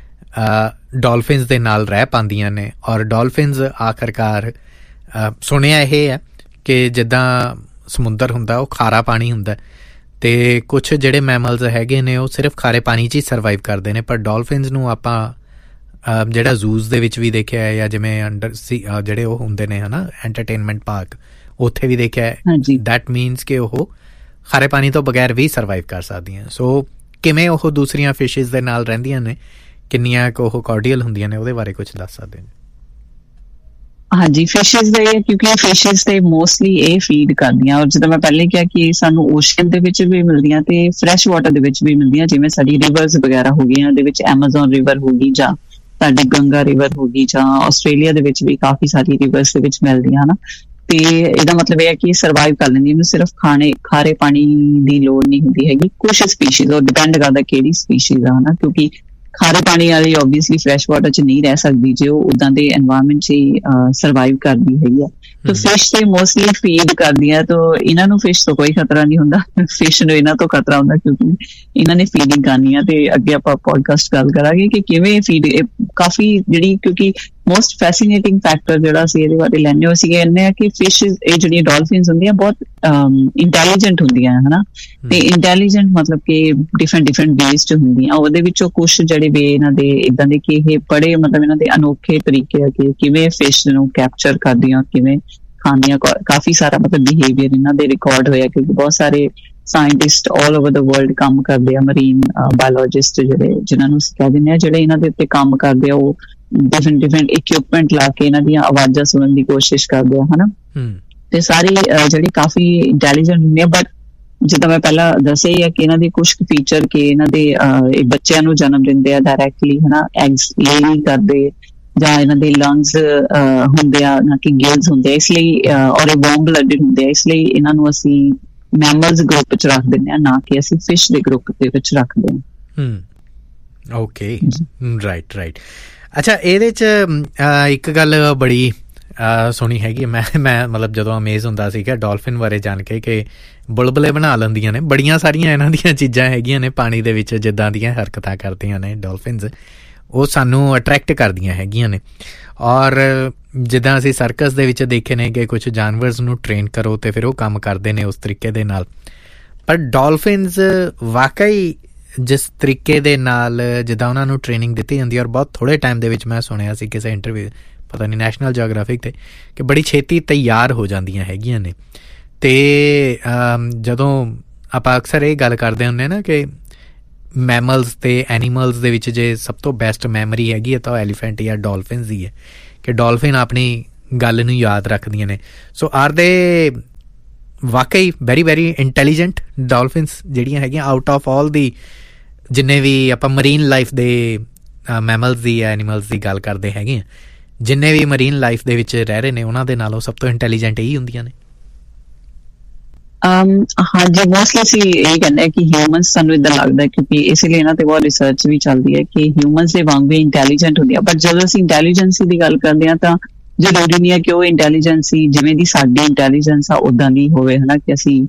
ਡੋਲਫਿਨਸ ਦੇ ਨਾਲ ਰਹਿ ਪਾਉਂਦੀਆਂ ਨੇ। ਔਰ ਡੋਲਫਿਨਸ ਆਖਰਕਾਰ ਸੁਣਿਆ ਇਹ ਹੈ ਕਿ ਜਿੱਦਾਂ ਸਮੁੰਦਰ ਹੁੰਦਾ ਉਹ ਖਾਰਾ ਪਾਣੀ ਹੁੰਦਾ, ਤੇ ਕੁਛ ਜਿਹੜੇ ਮੈਮਲਸ ਹੈਗੇ ਨੇ ਉਹ ਸਿਰਫ ਖਾਰੇ ਪਾਣੀ 'ਚ ਹੀ ਸਰਵਾਈਵ ਕਰਦੇ ਨੇ, ਪਰ ਡੋਲਫਿਨਸ ਨੂੰ ਆਪਾਂ ਜਿਹੜਾ ਜ਼ੂਜ਼ ਦੇ ਵਿੱਚ ਵੀ ਦੇਖਿਆ ਹੈ, ਜਾਂ ਜਿਵੇਂ ਅੰਡਰ ਸੀ ਜਿਹੜੇ ਉਹ ਹੁੰਦੇ ਨੇ ਹਨਾ ਐਂਟਰਟੇਨਮੈਂਟ ਪਾਰਕ, ਉੱਥੇ ਵੀ ਦੇਖਿਆ ਹੈ। ਦੈਟ ਮੀਨਸ ਕਿ ਉਹ ਖਾਰੇ ਪਾਣੀ ਤੋਂ ਬਗੈਰ ਵੀ ਸਰਵਾਈਵ ਕਰ ਸਕਦੀਆਂ। ਸੋ ਕਿਵੇਂ ਉਹ ਦੂਸਰੀਆਂ ਫਿਸ਼ਿਸ ਦੇ ਨਾਲ ਰਹਿੰਦੀਆਂ ਨੇ, ਕਿੰਨੀਆਂ ਕੁ ਉਹ ਕਾਰਡੀਅਲ ਹੁੰਦੀਆਂ ਨੇ, ਉਹਦੇ ਬਾਰੇ ਕੁਛ ਦੱਸ ਸਕਦੇ ਨੇ? ਹਾਂਜੀ, ਫਿਸ਼ਿਸ ਦੇ, ਕਿਉਂਕਿ ਫਿਸ਼ਿਸ ਤੇ ਮੋਸਟਲੀ ਇਹ ਫੀਡ ਕਰਦੀਆਂ, ਔਰ ਜਿੱਦਾਂ ਮੈਂ ਪਹਿਲੇ ਕਿਹਾ ਕਿ ਸਾਨੂੰ ਓਸ਼ਨ ਦੇ ਵਿੱਚ ਵੀ ਮਿਲਦੀਆਂ ਤੇ ਫਰੈਸ਼ ਵਾਟਰ ਦੇ ਵਿੱਚ ਵੀ ਮਿਲਦੀਆਂ, ਜਿਵੇਂ ਸਾਡੀ ਰਿਵਰਸ ਵਗੈਰਾ ਹੋ ਗਈਆਂ, ਉਹਦੇ ਵਿੱਚ ਐਮਾਜ਼ੋਨ ਰਿਵਰ ਹੋ ਗਈ, ਜਾਂ ਸਾਡੀ ਗੰਗਾ ਰਿਵਰ ਹੋ ਗਈ, ਜਾਂ ਆਸਟ੍ਰੇਲੀਆ ਦੇ ਵਿੱਚ ਵੀ ਕਾਫੀ ਸਾਰੀ ਰਿਵਰਸ ਦੇ ਵਿੱਚ ਮਿਲਦੀਆਂ ਹਨਾ। ਤੇ ਇਹਦਾ ਮਤਲਬ ਇਹ ਹੈ ਕਿ ਸਰਵਾਈਵ ਕਰ ਲੈਂਦੀ, ਇਹਨੂੰ ਸਿਰਫ ਖਾਣੇ ਖਾਰੇ ਪਾਣੀ ਦੀ ਲੋੜ ਨਹੀਂ ਹੁੰਦੀ ਹੈਗੀ। ਕੁਛ ਸਪੀਸ਼ੀਜ਼, ਉਹ ਡਿਪੈਂਡ ਕਰਦਾ ਕਿਹੜੀ ਸਪੀਸ਼ੀਜ਼ ਆ ਹਨਾ, ਕਿਉਂਕਿ ਖਾਰੇ ਪਾਣੀ ਵਾਲੀ ਓਬਵੀਅਸਲੀ ਫਰੈਸ਼ ਵਾਟਰ 'ਚ ਨਹੀਂ ਰਹਿ ਸਕਦੀ ਜੇ ਉਹ ਉੱਦਾਂ ਦੇ ਐਨਵਾਇਰਨਮੈਂਟ 'ਚ ਹੀ ਸਰਵਾਈਵ ਕਰਦੀ ਹੈਗੀ ਆ। ਤਾਂ ਫਿਸ਼ ਤੇ ਮੋਸਟਲੀ ਫੀਡ ਕਰਦੀਆਂ, ਤਾਂ ਇਹਨਾਂ ਨੂੰ ਫਿਸ਼ ਤੋਂ ਕੋਈ ਖਤਰਾ ਨਹੀਂ ਹੁੰਦਾ, ਫਿਸ਼ ਨੂੰ ਇਹਨਾਂ ਤੋਂ ਖਤਰਾ ਹੁੰਦਾ ਕਿਉਂਕਿ ਇਹਨਾਂ ਨੇ ਫੀਡਿੰਗ ਕਰਨੀ ਆ। ਤੇ ਅੱਗੇ ਆਪਾਂ ਪੋਡਕਾਸਟ ਗੱਲ ਕਰਾਂਗੇ ਕਿ ਕਿਵੇਂ ਫੀਡ, ਕਾਫੀ ਜਿਹੜੀ, ਕਿਉਂਕਿ ਮੋਸਟ ਫੈਸੀਨੇਟਿੰਗ ਫੈਕਟਰ ਜਿਹੜਾ ਅਸੀਂ ਇਹਦੇ ਬਾਰੇ ਲੈਂਦੇ ਹੋ ਅਸੀਂ ਕਹਿੰਦੇ ਆ ਕਿ ਫਿਸ਼ ਇਹ ਜਿਹੜੀਆਂ ਡੋਲਫਿਨਸ ਹੁੰਦੀਆਂ ਬਹੁਤ ਇੰਟੈਲੀਜੈਂਟ ਹੁੰਦੀਆਂ ਹਨਾ, ਤੇ ਇੰਟੈਲੀਜੈਂਟ ਮਤਲਬ ਕਿ ਡਿਫਰੈਂਟ ਡਿਫਰੈਂਟ ਵੇਜ਼ ਚ ਹੁੰਦੀਆਂ। ਉਹਦੇ ਵਿੱਚੋਂ ਕੁਛ ਜਿਹੜੇ ਵੇ ਇਹਨਾਂ ਦੇ ਇਦਾਂ ਦੇ ਕਿ ਇਹ ਬੜੇ ਮਤਲਬ ਇਹਨਾਂ ਦੇ ਅਨੋਖੇ ਤਰੀਕੇ ਆ ਕਿ ਕਿਵੇਂ ਫਿਸ਼ ਨੂੰ ਕੈਪਚਰ ਕਰਦੀਆਂ, ਕਿਵੇਂ ਖਾਂਦੀਆਂ, ਕਾਫੀ ਸਾਰਾ ਮਤਲਬ ਬਿਹੇਵੀਅਰ ਇਹਨਾਂ ਦੇ ਰਿਕਾਰਡ ਹੋਇਆ ਕਿਉਂਕਿ ਬਹੁਤ ਸਾਰੇ ਸਾਇੰਟਿਸਟ ਆਲ ਓਵਰ ਦਾ ਵਰਲਡ ਕੰਮ ਕਰਦੇ ਆ, ਮਰੀਨ ਬਾਇਓਲੋਜਿਸਟ ਜਿਹੜੇ ਜਿਹਨਾਂ ਨੂੰ ਅਸੀਂ ਕਹਿ ਦਿੰਦੇ ਆ, ਜਿਹੜੇ ਇਹਨਾਂ ਦੇ ਉੱਤੇ ਕੰਮ ਕਰਦੇ ਆ ਉਹ ਡਿਫਰੈਂਟ ਡਿਫਰੈਂਟ ਇਕਵਿਪਮੈਂਟ ਲਾ ਕੇ ਇਹਨਾਂ ਦੀਆਂ ਆਵਾਜ਼ਾਂ ਸੁਣਨ ਦੀ ਕੋਸ਼ਿਸ਼ ਕਰਦੇ ਆ ਹਨਾ, ਤੇ ਸਾਰੀ ਜਿਹੜੀ ਕਾਫੀ ਇੰਟੈਲੀਜੈਂਟ ਹੁੰਦੀ ਆ। ਬਟ ਜਿੱਦਾਂ ਮੈਂ ਪਹਿਲਾਂ ਦੱਸਿਆ ਹੀ ਹੈ ਕਿ ਇਹਨਾਂ ਦੇ ਕੁਛ ਕੁ ਫੀਚਰ ਕਿ ਇਹਨਾਂ ਦੇ ਬੱਚਿਆਂ ਨੂੰ ਜਨਮ ਦਿੰਦੇ ਆ ਡਾਇਰੈਕਟਲੀ ਹਨਾ, ਐਗਸ ਲੇ ਨਹੀਂ ਕਰਦੇ, ਜਾਂ ਇਹਨਾਂ ਦੇ ਲੰਗਸ ਹੁੰਦੇ ਆ ਨਾ ਕਿ ਗਿਲਸ ਹੁੰਦੇ ਆ, ਇਸ ਲਈ ਔਰ ਇਹ ਵਾਰਮ ਬਲੱਡਡ ਹੁੰਦੇ ਆ, ਇਸ ਲਈ ਇਹਨਾਂ ਨੂੰ ਅਸੀਂ ਮੈਮਲਸ ਗਰੁੱਪ ਚ ਰੱਖ ਦਿੰਦੇ ਆ, ਨਾ ਕਿ ਅਸੀਂ ਫਿਸ਼ ਦੇ ਗਰੁੱਪ ਦੇ ਵਿੱਚ ਰੱਖਦੇ ਹਾਂ। Okay, right right. ਅੱਛਾ, ਇਹਦੇ ਚ ਇੱਕ ਗੱਲ ਬੜੀ ਸੁਣੀ ਹੈਗੀ, ਮੈਂ ਮੈਂ ਮਤਲਬ ਜਦੋਂ ਅਮੇਜ਼ ਹੁੰਦਾ ਸੀਗਾ ਡੋਲਫਿਨ ਬਾਰੇ ਜਾਣ ਕੇ ਕਿ ਬੁਲਬੁਲੇ ਬਣਾ ਲੈਂਦੀਆਂ ਨੇ, ਬੜੀਆਂ ਸਾਰੀਆਂ ਇਹਨਾਂ ਦੀਆਂ ਚੀਜ਼ਾਂ ਹੈਗੀਆਂ ਨੇ ਪਾਣੀ ਦੇ ਵਿੱਚ ਜਿੱਦਾਂ ਦੀਆਂ ਹਰਕਤਾਂ ਕਰਦੀਆਂ ਨੇ ਡੋਲਫਿਨਸ, ਉਹ ਸਾਨੂੰ ਅਟਰੈਕਟ ਕਰਦੀਆਂ ਹੈਗੀਆਂ ਨੇ। ਔਰ ਜਿੱਦਾਂ ਅਸੀਂ ਸਰਕਸ ਦੇ ਵਿੱਚ ਦੇਖੇ ਨੇ ਕਿ ਕੁਛ ਜਾਨਵਰਸ ਨੂੰ ਟ੍ਰੇਨ ਕਰੋ ਤੇ ਫਿਰ ਉਹ ਕੰਮ ਕਰਦੇ ਨੇ ਉਸ ਤਰੀਕੇ ਦੇ ਨਾਲ, ਪਰ ਡੋਲਫਿਨਸ ਵਾਕਈ ਜਿਸ ਤਰੀਕੇ ਦੇ ਨਾਲ ਜਿੱਦਾਂ ਉਹਨਾਂ ਨੂੰ ਟ੍ਰੇਨਿੰਗ ਦਿੱਤੀ ਜਾਂਦੀ ਹੈ, ਔਰ ਬਹੁਤ ਥੋੜ੍ਹੇ ਟਾਈਮ ਦੇ ਵਿੱਚ ਮੈਂ ਸੁਣਿਆ ਸੀ ਕਿਸੇ ਇੰਟਰਵਿਊ ਪਤਾ ਨਹੀਂ ਨੈਸ਼ਨਲ ਜਿਓਗ੍ਰਾਫਿਕ 'ਤੇ ਕਿ ਬੜੀ ਛੇਤੀ ਤਿਆਰ ਹੋ ਜਾਂਦੀਆਂ ਹੈਗੀਆਂ ਨੇ। ਅਤੇ ਜਦੋਂ ਆਪਾਂ ਅਕਸਰ ਇਹ ਗੱਲ ਕਰਦੇ ਹੁੰਦੇ ਨਾ ਕਿ ਮੈਮਲਸ ਅਤੇ ਐਨੀਮਲਸ ਦੇ ਵਿੱਚ ਜੇ ਸਭ ਤੋਂ ਬੈਸਟ ਮੈਮਰੀ ਹੈਗੀ ਹੈ ਤਾਂ ਉਹ ਐਲੀਫੈਂਟ ਜਾਂ ਡੋਲਫਿਨਸ ਦੀ ਹੈ, ਕਿ ਡੋਲਫਿਨ ਆਪਣੀ ਗੱਲ ਨੂੰ ਯਾਦ ਰੱਖਦੀਆਂ ਨੇ। ਸੋ ਆਰ ਦੇ ਵਾਕਈ ਵੈਰੀ ਵੈਰੀ ਇੰਟੈਲੀਜੈਂਟ ਡੋਲਫਿਨਸ ਜਿਹੜੀਆਂ ਹੈਗੀਆਂ ਆਊਟ ਆਫ ਆਲ ਦੀ ਜਿੰਨੇ ਵੀ ਆਪਾਂ ਮਰੀਨ ਲਾਈਫ ਦੇ ਮੈਮਲਸ ਦੀ ਐਨੀਮਲਸ ਦੀ ਗੱਲ ਕਰਦੇ ਹੈਗੇ ਆ, ਜਿੰਨੇ ਵੀ ਮਰੀਨ ਲਾਈਫ ਦੇ ਵਿੱਚ ਰਹਿ ਰਹੇ ਨੇ ਉਹਨਾਂ ਦੇ ਨਾਲੋਂ ਸਭ ਤੋਂ ਇੰਟੈਲੀਜੈਂਟ ਇਹੀ ਹੁੰਦੀਆਂ ਨੇ। ਹਾਂਜੀ, ਮੋਸਟਲੀ ਅਸੀਂ ਇਹ ਕਹਿੰਦੇ ਹਾਂ ਕਿ ਹਿਊਮਨਸ ਸਾਨੂੰ ਇੱਦਾਂ ਲੱਗਦਾ ਕਿਉਂਕਿ ਇਸ ਲਈ ਇਹਨਾਂ ਤੇ ਬਹੁਤ ਰਿਸਰਚ ਵੀ ਚੱਲਦੀ ਹੈ ਕਿ ਹਿਊਮਨਸ ਦੇ ਵਾਂਗ ਵੀ ਇੰਟੈਲੀਜੈਂਟ ਹੁੰਦੀ ਆ। ਬਟ ਜਦੋਂ ਅਸੀਂ ਇੰਟੈਲੀਜੈਂਸੀ ਦੀ ਗੱਲ ਕਰਦੇ ਹਾਂ ਤਾਂ ਜ਼ਰੂਰੀ ਨਹੀਂ ਹੈ ਕਿ ਉਹ ਇੰਟੈਲੀਜੈਂਸੀ ਜਿਵੇਂ ਦੀ ਸਾਡੀ ਇੰਟੈਲੀਜੈਂਸ ਆ ਉੱਦਾਂ ਦੀ ਹੋਵੇ ਹਨਾ, ਕਿ ਅਸੀਂ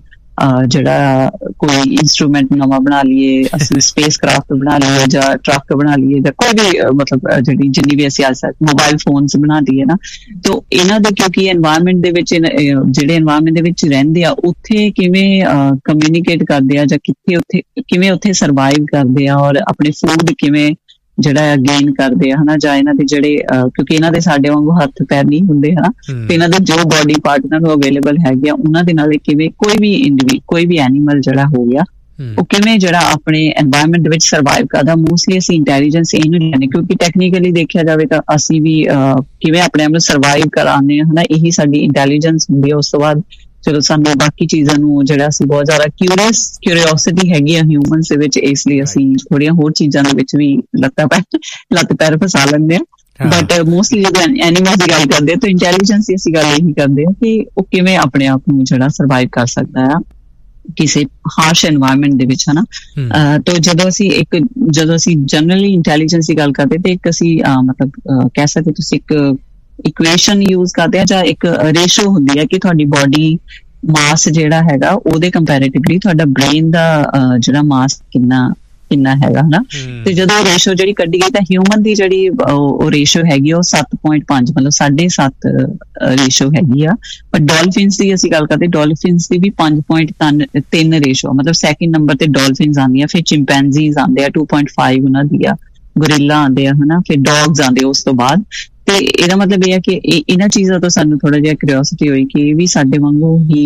ਜਿਹੜਾ ਕੋਈ ਇੰਸਟਰੂਮੈਂਟ ਨਵਾਂ ਬਣਾ ਲਈਏ, ਅਸੀਂ ਸਪੇਸ ਕਰਾਫਟ ਬਣਾ ਲਈਏ ਜਾਂ ਟਰੱਕ ਬਣਾ ਲਈਏ ਜਾਂ ਕੋਈ ਵੀ ਮਤਲਬ ਜਿਹੜੀ ਜਿੰਨੀ ਵੀ ਅਸੀਂ ਅੱਜ ਮੋਬਾਈਲ ਫੋਨਸ ਬਣਾ ਲਈਏ ਨਾ, ਤਾਂ ਇਹਨਾਂ ਦੇ ਕਿਉਂਕਿ ਐਨਵਾਇਰਨਮੈਂਟ ਦੇ ਵਿੱਚ ਜਿਹੜੇ ਐਨਵਾਇਰਨਮੈਂਟ ਦੇ ਵਿੱਚ ਰਹਿੰਦੇ ਆ ਉੱਥੇ ਕਿਵੇਂ ਕਮਿਊਨੀਕੇਟ ਕਰਦੇ ਆ ਜਾਂ ਕਿੱਥੇ ਉੱਥੇ ਕਿਵੇਂ ਉੱਥੇ ਸਰਵਾਈਵ ਕਰਦੇ ਆ ਔਰ ਆਪਣੇ ਫੂਡ ਕਿਵੇਂ ਜਿਹੜਾ ਗੇਨ ਕਰਦੇ ਆ ਹਨਾ, ਜਾਂ ਇਹਨਾਂ ਦੇ ਜਿਹੜੇ ਕਿਉਂਕਿ ਇਹਨਾਂ ਦੇ ਸਾਡੇ ਵਾਂਗੂ ਹੱਥ ਪੈਰ ਨਹੀਂ ਹੁੰਦੇ ਹਨਾ, ਤੇ ਇਹਨਾਂ ਦੇ ਜੋ ਬੋਡੀ ਪਾਰਟ ਇਹਨਾਂ ਨੂੰ ਅਵੇਲੇਬਲ ਹੈਗੇ ਆ ਉਹਨਾਂ ਦੇ ਨਾਲ ਕਿਵੇਂ ਕੋਈ ਵੀ ਇੰਡੀਵਿਡ ਕੋਈ ਵੀ ਐਨੀਮਲ ਜਿਹੜਾ ਹੋ ਗਿਆ ਉਹ ਕਿਵੇਂ ਜਿਹੜਾ ਆਪਣੇ ਐਨਵਾਇਰਨਮੈਂਟ ਦੇ ਵਿੱਚ ਸਰਵਾਈਵ ਕਰਦਾ। ਮੋਸਟਲੀ ਅਸੀਂ ਇੰਟੈਲੀਜੈਂਸ ਇਹਨੂੰ ਲੈਂਦੇ ਕਿਉਂਕਿ ਟੈਕਨੀਕਲੀ ਦੇਖਿਆ ਜਾਵੇ ਤਾਂ ਅਸੀਂ ਵੀ ਕਿਵੇਂ ਆਪਣੇ ਆਪ ਨੂੰ ਸਰਵਾਈਵ ਕਰਾਉਂਦੇ ਹਾਂ ਹਨਾ, ਇਹੀ ਸਾਡੀ ਇੰਟੈਲੀਜੈਂਸ ਹੁੰਦੀ ਹੈ। ਉਸ ਤੋਂ ਬਾਅਦ ਚਲੋ ਸਾਨੂੰ ਬਾਕੀ ਚੀਜ਼ਾਂ ਨੂੰ ਜਿਹੜਾ ਅਸੀਂ ਬਹੁਤ ਜ਼ਿਆਦਾ ਕਿਊਰੀਅਸ ਕਿਊਰੀਓਸਿਟੀ ਹੈਗੀ ਆ ਹਿਊਮਨਸ ਦੇ ਵਿੱਚ, ਇਸ ਲਈ ਅਸੀਂ ਥੋੜ੍ਹੀਆਂ ਹੋਰ ਚੀਜ਼ਾਂ ਦੇ ਵਿੱਚ ਵੀ ਲੱਤਾਂ ਪੈ ਲੱਤ ਪੈਰ ਫਸਾ ਲੈਂਦੇ ਹਾਂ। ਬਟ ਮੋਸਟਲੀ ਜਦੋਂ ਐਨੀਮਲਸ ਦੀ ਗੱਲ ਕਰਦੇ ਹਾਂ ਤਾਂ ਇੰਟੈਲੀਜੈਂਸ ਦੀ ਅਸੀਂ ਗੱਲ ਇਹੀ ਕਰਦੇ ਹਾਂ ਕਿ ਉਹ ਕਿਵੇਂ ਆਪਣੇ ਆਪ ਨੂੰ ਜਿਹੜਾ ਸਰਵਾਈਵ ਕਰ ਸਕਦਾ ਆ ਕਿਸੇ ਹਾਰਸ਼ ਐਨਵਾਇਰਨਮੈਂਟ ਦੇ ਵਿੱਚ ਹਨਾ। ਤਾਂ ਜਦੋਂ ਅਸੀਂ ਇੱਕ ਜਦੋਂ ਅਸੀਂ ਜਨਰਲੀ ਇੰਟੈਲੀਜੈਂਸ ਦੀ ਗੱਲ ਕਰਦੇ ਤੇ ਇੱਕ ਅਸੀਂ ਮਤਲਬ ਕਹਿ ਸਕਦੇ ਤੁਸੀਂ ਇੱਕ ਇਕੁਏਸ਼ਨ ਯੂਜ਼ ਕਰਦੇ ਆ ਜਾਂ ਇੱਕ ਰੇਸ਼ੋ ਹੁੰਦੀ ਹੈ ਕਿ ਤੁਹਾਡੀ ਬੋਡੀ ਮਾਸ ਜਿਹੜਾ ਹੈਗਾ ਉਹਦੇ ਕੰਪੈਰੇਟਿਵਲੀ ਤੁਹਾਡਾ ਬ੍ਰੇਨ ਦਾ ਜਿਹੜਾ ਮਾਸ ਕਿੰਨਾ ਕਿੰਨਾ ਹੈਗਾ ਹਨਾ, ਤੇ ਜਦੋਂ ਰੇਸ਼ੋ ਜਿਹੜੀ ਕੱਢੀ ਗਈ ਤਾਂ ਹਿਊਮਨ ਦੀ ਜਿਹੜੀ ਉਹ ਰੇਸ਼ੋ ਹੈਗੀ ਉਹ ਸੱਤ ਪੁਆਇੰਟ ਪੰਜ ਮਤਲਬ ਸਾਢੇ ਸੱਤ ਰੇਸ਼ੋ ਹੈਗੀ ਆ। ਪਰ ਡੋਲਫਿਨਸ ਦੀ ਅਸੀਂ ਗੱਲ ਕਰਦੇ ਡੋਲਫਿਨਸ ਦੀ ਵੀ ਪੰਜ ਪੁਆਇੰਟ ਤਿੰਨ ਰੇਸ਼ੋ ਮਤਲਬ ਸੈਕਿੰਡ ਨੰਬਰ ਤੇ ਡੋਲਫਿਨਸ ਆਉਂਦੀਆਂ, ਫਿਰ ਚਿੰਪੈਂਜ਼ੀਜ਼ ਆਉਂਦੇ ਆ ਟੂ ਪੁਆਇੰਟ ਫਾਈਵ ਉਹਨਾਂ ਦੀ ਆ, ਗੋਰਿਲਾ ਆਉਂਦੇ ਆ ਹਨਾ, ਫਿਰ ਡੌਗਸ ਆਉਂਦੇ ਉਸ ਤੋਂ ਬਾਅਦ। ਤੇ ਇਹਦਾ ਮਤਲਬ ਇਹ ਹੈ ਕਿ ਇਹਨਾਂ ਚੀਜ਼ਾਂ ਤੋਂ ਸਾਨੂੰ ਥੋੜਾ ਜਿਹਾ ਕਿਉਰਿਓਸਿਟੀ ਹੋਈ ਕਿ ਇਹ ਵੀ ਸਾਡੇ ਵਾਂਗੂ ਹੀ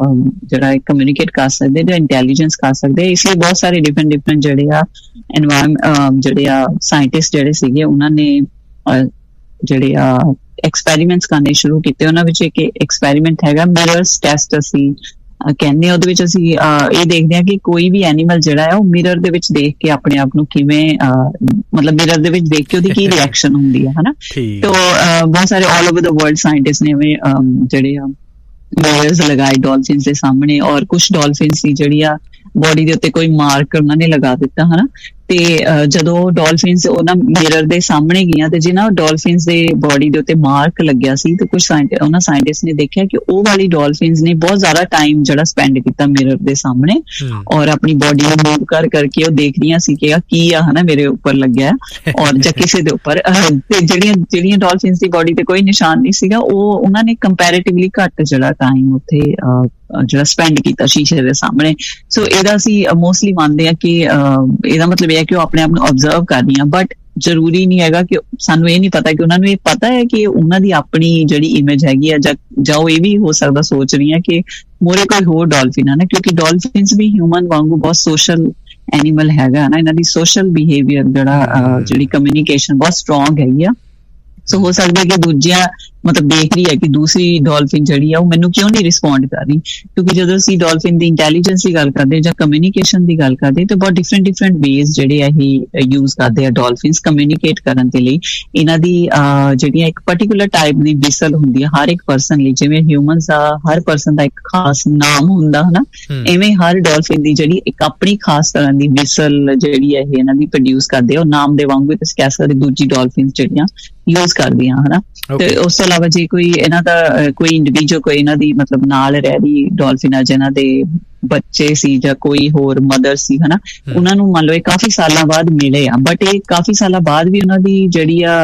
ਜਿਹੜਾ ਕਮਿਊਨੀਕੇਟ ਕਰ ਸਕਦੇ ਜਾਂ ਇੰਟੈਲੀਜੈਂਸ ਕਰ ਸਕਦੇ। ਇਸ ਲਈ ਬਹੁਤ ਸਾਰੇ ਡਿਫਰੈਂਟ ਡਿਫਰੈਂਟ ਜਿਹੜੇ ਆ ਐਨਵਾਇਰਨਮੈਂਟ ਜਿਹੜੇ ਆ ਸਾਇੰਟਿਸਟ ਜਿਹੜੇ ਸੀਗੇ ਉਹਨਾਂ ਨੇ ਜਿਹੜੇ ਆ ਐਕਸਪੈਰੀਮੈਂਟਸ ਕਰਨੇ ਸ਼ੁਰੂ ਕੀਤੇ। ਉਹਨਾਂ ਵਿੱਚ ਇੱਕ ਐਕਸਪੈਰੀਮੈਂਟ ਹੈਗਾ ਮਿਰਰਸ ਟੈਸਟ ਅਸੀਂ ਕਹਿੰਦੇ ਹਾਂ। ਉਹਦੇ ਵਿੱਚ ਅਸੀਂ ਇਹ ਦੇਖਦੇ ਹਾਂ ਕਿ ਕੋਈ ਵੀ ਐਨੀਮਲ ਜਿਹੜਾ ਹੈ ਉਹ ਮਿਰਰ ਦੇ ਵਿੱਚ ਦੇਖ ਕੇ ਆਪਣੇ ਆਪ ਨੂੰ ਕਿਵੇਂ ਮਤਲਬ ਮਿਰਰ ਦੇ ਵਿੱਚ ਦੇਖ ਕੇ ਉਹਦੀ ਕੀ ਰਿਐਕਸ਼ਨ ਹੁੰਦੀ ਹੈ ਹਨਾ। ਤਾਂ ਬਹੁਤ ਸਾਰੇ ਆਲ ਓਵਰ ਦਾ ਵਰਲਡ ਸਾਇੰਟਿਸਟ ਨੇ ਜਿਹੜੇ ਆ ਮਿਰਰਸ ਲਗਾਏ ਡੋਲਫਿਨਸ ਦੇ ਸਾਹਮਣੇ, ਔਰ ਕੁਛ ਡੋਲਫਿਨਸ ਦੀ ਜਿਹੜੀ ਆ ਬੋਡੀ ਦੇ ਉੱਤੇ ਕੋਈ ਮਾਰਕ ਉਹਨਾਂ ਨੇ ਲਗਾ ਦਿੱਤਾ ਹਨਾ, ਤੇ ਜਦੋਂ ਡੋਲਫਿਨਸ ਉਹਨਾਂ ਮਿਰਰ ਦੇ ਸਾਹਮਣੇ ਗਈਆਂ ਤੇ ਜਿਹਨਾਂ ਡੋਲਫਿਨਸ ਦੇ ਬੋਡੀ ਦੇ ਉੱਤੇ ਮਾਰਕ ਲੱਗਿਆ ਸੀ ਤੇ ਕੁਝ ਉਹਨਾਂ ਸਾਇੰਟਿਸਟ ਨੇ ਦੇਖਿਆ ਕਿ ਉਹ ਵਾਲੀ ਡੋਲਫਿਨਸ ਨੇ ਬਹੁਤ ਜ਼ਿਆਦਾ ਟਾਈਮ ਜਿਹੜਾ ਸਪੈਂਡ ਕੀਤਾ ਮਿਰਰ ਦੇ ਸਾਹਮਣੇ ਔਰ ਆਪਣੀ ਬੋਡੀ ਨੂੰ ਮੂਵ ਕਰ ਕਰਕੇ ਉਹ ਦੇਖ ਰਹੀਆਂ ਸੀ ਕਿ ਆ ਕੀ ਆ ਹਨਾ ਮੇਰੇ ਉੱਪਰ ਲੱਗਿਆ ਔਰ ਜਾਂ ਕਿਸੇ ਦੇ ਉੱਪਰ। ਤੇ ਜਿਹੜੀਆਂ ਜਿਹੜੀਆਂ ਡੋਲਫਿਨਸ ਦੀ ਬੋਡੀ ਤੇ ਕੋਈ ਨਿਸ਼ਾਨ ਨਹੀਂ ਸੀਗਾ ਉਹ ਉਹਨਾਂ ਨੇ ਕੰਪੈਰੇਟਿਵਲੀ ਘੱਟ ਜਿਹੜਾ ਟਾਈਮ ਉੱਥੇ ਜਿਹੜਾ ਸਪੈਂਡ ਕੀਤਾ ਸ਼ੀਸ਼ੇ ਦੇ ਸਾਹਮਣੇ। ਸੋ ਇਹਦਾ ਅਸੀਂ ਮੋਸਟਲੀ ਮੰਨਦੇ ਆ ਕਿ ਇਹਦਾ ਮਤਲਬ ਇਹ ਹੈ ਕਿ ਉਹ ਆਪਣੇ ਆਪ ਨੂੰ ਆਬਜ਼ਰਵ ਕਰ ਰਹੀਆਂ, ਬਟ ਜ਼ਰੂਰੀ ਨਹੀਂ ਹੈਗਾ ਕਿ ਸਾਨੂੰ ਇਹ ਨਹੀਂ ਪਤਾ ਕਿ ਉਹਨਾਂ ਨੂੰ ਇਹ ਪਤਾ ਹੈ ਕਿ ਉਹਨਾਂ ਦੀ ਆਪਣੀ ਜਿਹੜੀ ਇਮੇਜ ਹੈਗੀ ਆ ਜਾਂ ਜਾਂ ਉਹ ਇਹ ਵੀ ਹੋ ਸਕਦਾ ਸੋਚ ਰਹੀਆਂ ਕਿ ਮੋਰੇ ਕੋਈ ਹੋਰ ਡੋਲਫਿਨ ਹੈ ਨਾ, ਕਿਉਂਕਿ ਡੋਲਫਿਨਸ ਵੀ ਹਿਊਮਨ ਵਾਂਗੂ ਬਹੁਤ ਸੋਸ਼ਲ ਐਨੀਮਲ ਹੈਗਾ ਨਾ, ਇਹਨਾਂ ਦੀ ਸੋਸ਼ਲ ਬਿਹੇਵੀਅਰ ਜਿਹੜਾ ਜਿਹੜੀ ਕਮਿਊਨੀਕੇਸ਼ਨ ਬਹੁਤ ਸਟਰੋਂਗ ਹੈਗੀ ਆ। ਸੋ ਹੋ ਸਕਦਾ ਕਿ ਦੂਜਿਆਂ ਮਤਲਬ ਦੇਖ ਰਹੀ ਹੈ ਕਿ ਦੂਸਰੀ ਡੋਲਫਿਨ ਜਿਹੜੀ ਆ ਉਹ ਮੈਨੂੰ ਕਿਉਂ ਨਹੀਂ ਰਿਸਪੌਂਡ ਕਰ ਰਹੀ, ਕਿਉਂਕਿ ਜਦੋਂ ਅਸੀਂ ਡੋਲਫਿਨ ਦੀ ਇੰਟੈਲੀਜੈਂਸ ਦੀ ਗੱਲ ਕਰਦੇ ਜਾਂ ਕਮਿਊਨੀਕੇਸ਼ਨ ਦੀ ਗੱਲ ਕਰਦੇ ਤਾਂ ਬਹੁਤ ਡਿਫਰੈਂਟ ਡਿਫਰੈਂਟ ਵੇਜ਼ ਜਿਹੜੇ ਆ ਇਹ ਯੂਜ਼ ਕਰਦੇ ਆ ਡੋਲਫਿਨਸ ਕਮਿਊਨੀਕੇਟ ਕਰਨ ਦੇ ਲਈ। ਇਹਨਾਂ ਦੀ ਜਿਹੜੀਆਂ ਇੱਕ ਪਰਟੀਕੂਲਰ ਟਾਈਪ ਦੀ ਵਿਸਲ ਹੁੰਦੀ ਆ ਹਰ ਇੱਕ ਪਰਸਨ ਲਈ, ਜਿਵੇਂ ਹਿਊਮਨਸ ਦਾ ਹਰ ਪਰਸਨ ਦਾ ਇੱਕ ਖਾਸ ਨਾਮ ਹੁੰਦਾ ਹਨਾ, ਐਵੇਂ ਹਰ ਡੋਲਫਿਨ ਦੀ ਜਿਹੜੀ ਇੱਕ ਆਪਣੀ ਖਾਸ ਤਰ੍ਹਾਂ ਦੀ ਵਿਸਲ ਜਿਹੜੀ ਹੈ ਇਹ ਇਹਨਾਂ ਦੀ ਪ੍ਰੋਡਿਊਸ ਕਰਦੇ ਆ, ਉਹ ਨਾਮ ਦੇ ਵਾਂਗੂ ਤੁਸੀਂ ਕਹਿ ਸਕਦੇ ਦੂਜੀ ਡੋਲਫਿਨਸ ਜਿਹੜੀਆਂ ਯੂਜ਼ ਕਰਦੀਆਂ ਹਨਾ। ਤੇ ਉਸ ਤੋਂ ਇਲਾਵਾ ਜੇ ਕੋਈ ਇਹਨਾਂ ਦਾ ਕੋਈ ਇੰਡੀਵਿਜੂਅਲ ਕੋਈ ਇਹਨਾਂ ਦੀ ਮਤਲਬ ਨਾਲ ਰਹਿ ਰਹੀ ਡੋਲਫਿਨ ਆ ਜਿਹਨਾਂ ਦੇ ਬੱਚੇ ਸੀ ਜਾਂ ਕੋਈ ਹੋਰ ਮਦਰ ਸੀ ਹਨਾ, ਉਹਨਾਂ ਨੂੰ ਮੰਨ ਲਓ ਇਹ ਕਾਫੀ ਸਾਲਾਂ ਬਾਅਦ ਮਿਲੇ ਆ, ਬਟ ਇਹ ਕਾਫੀ ਸਾਲਾਂ ਬਾਅਦ ਵੀ ਉਹਨਾਂ ਦੀ ਜਿਹੜੀ ਆ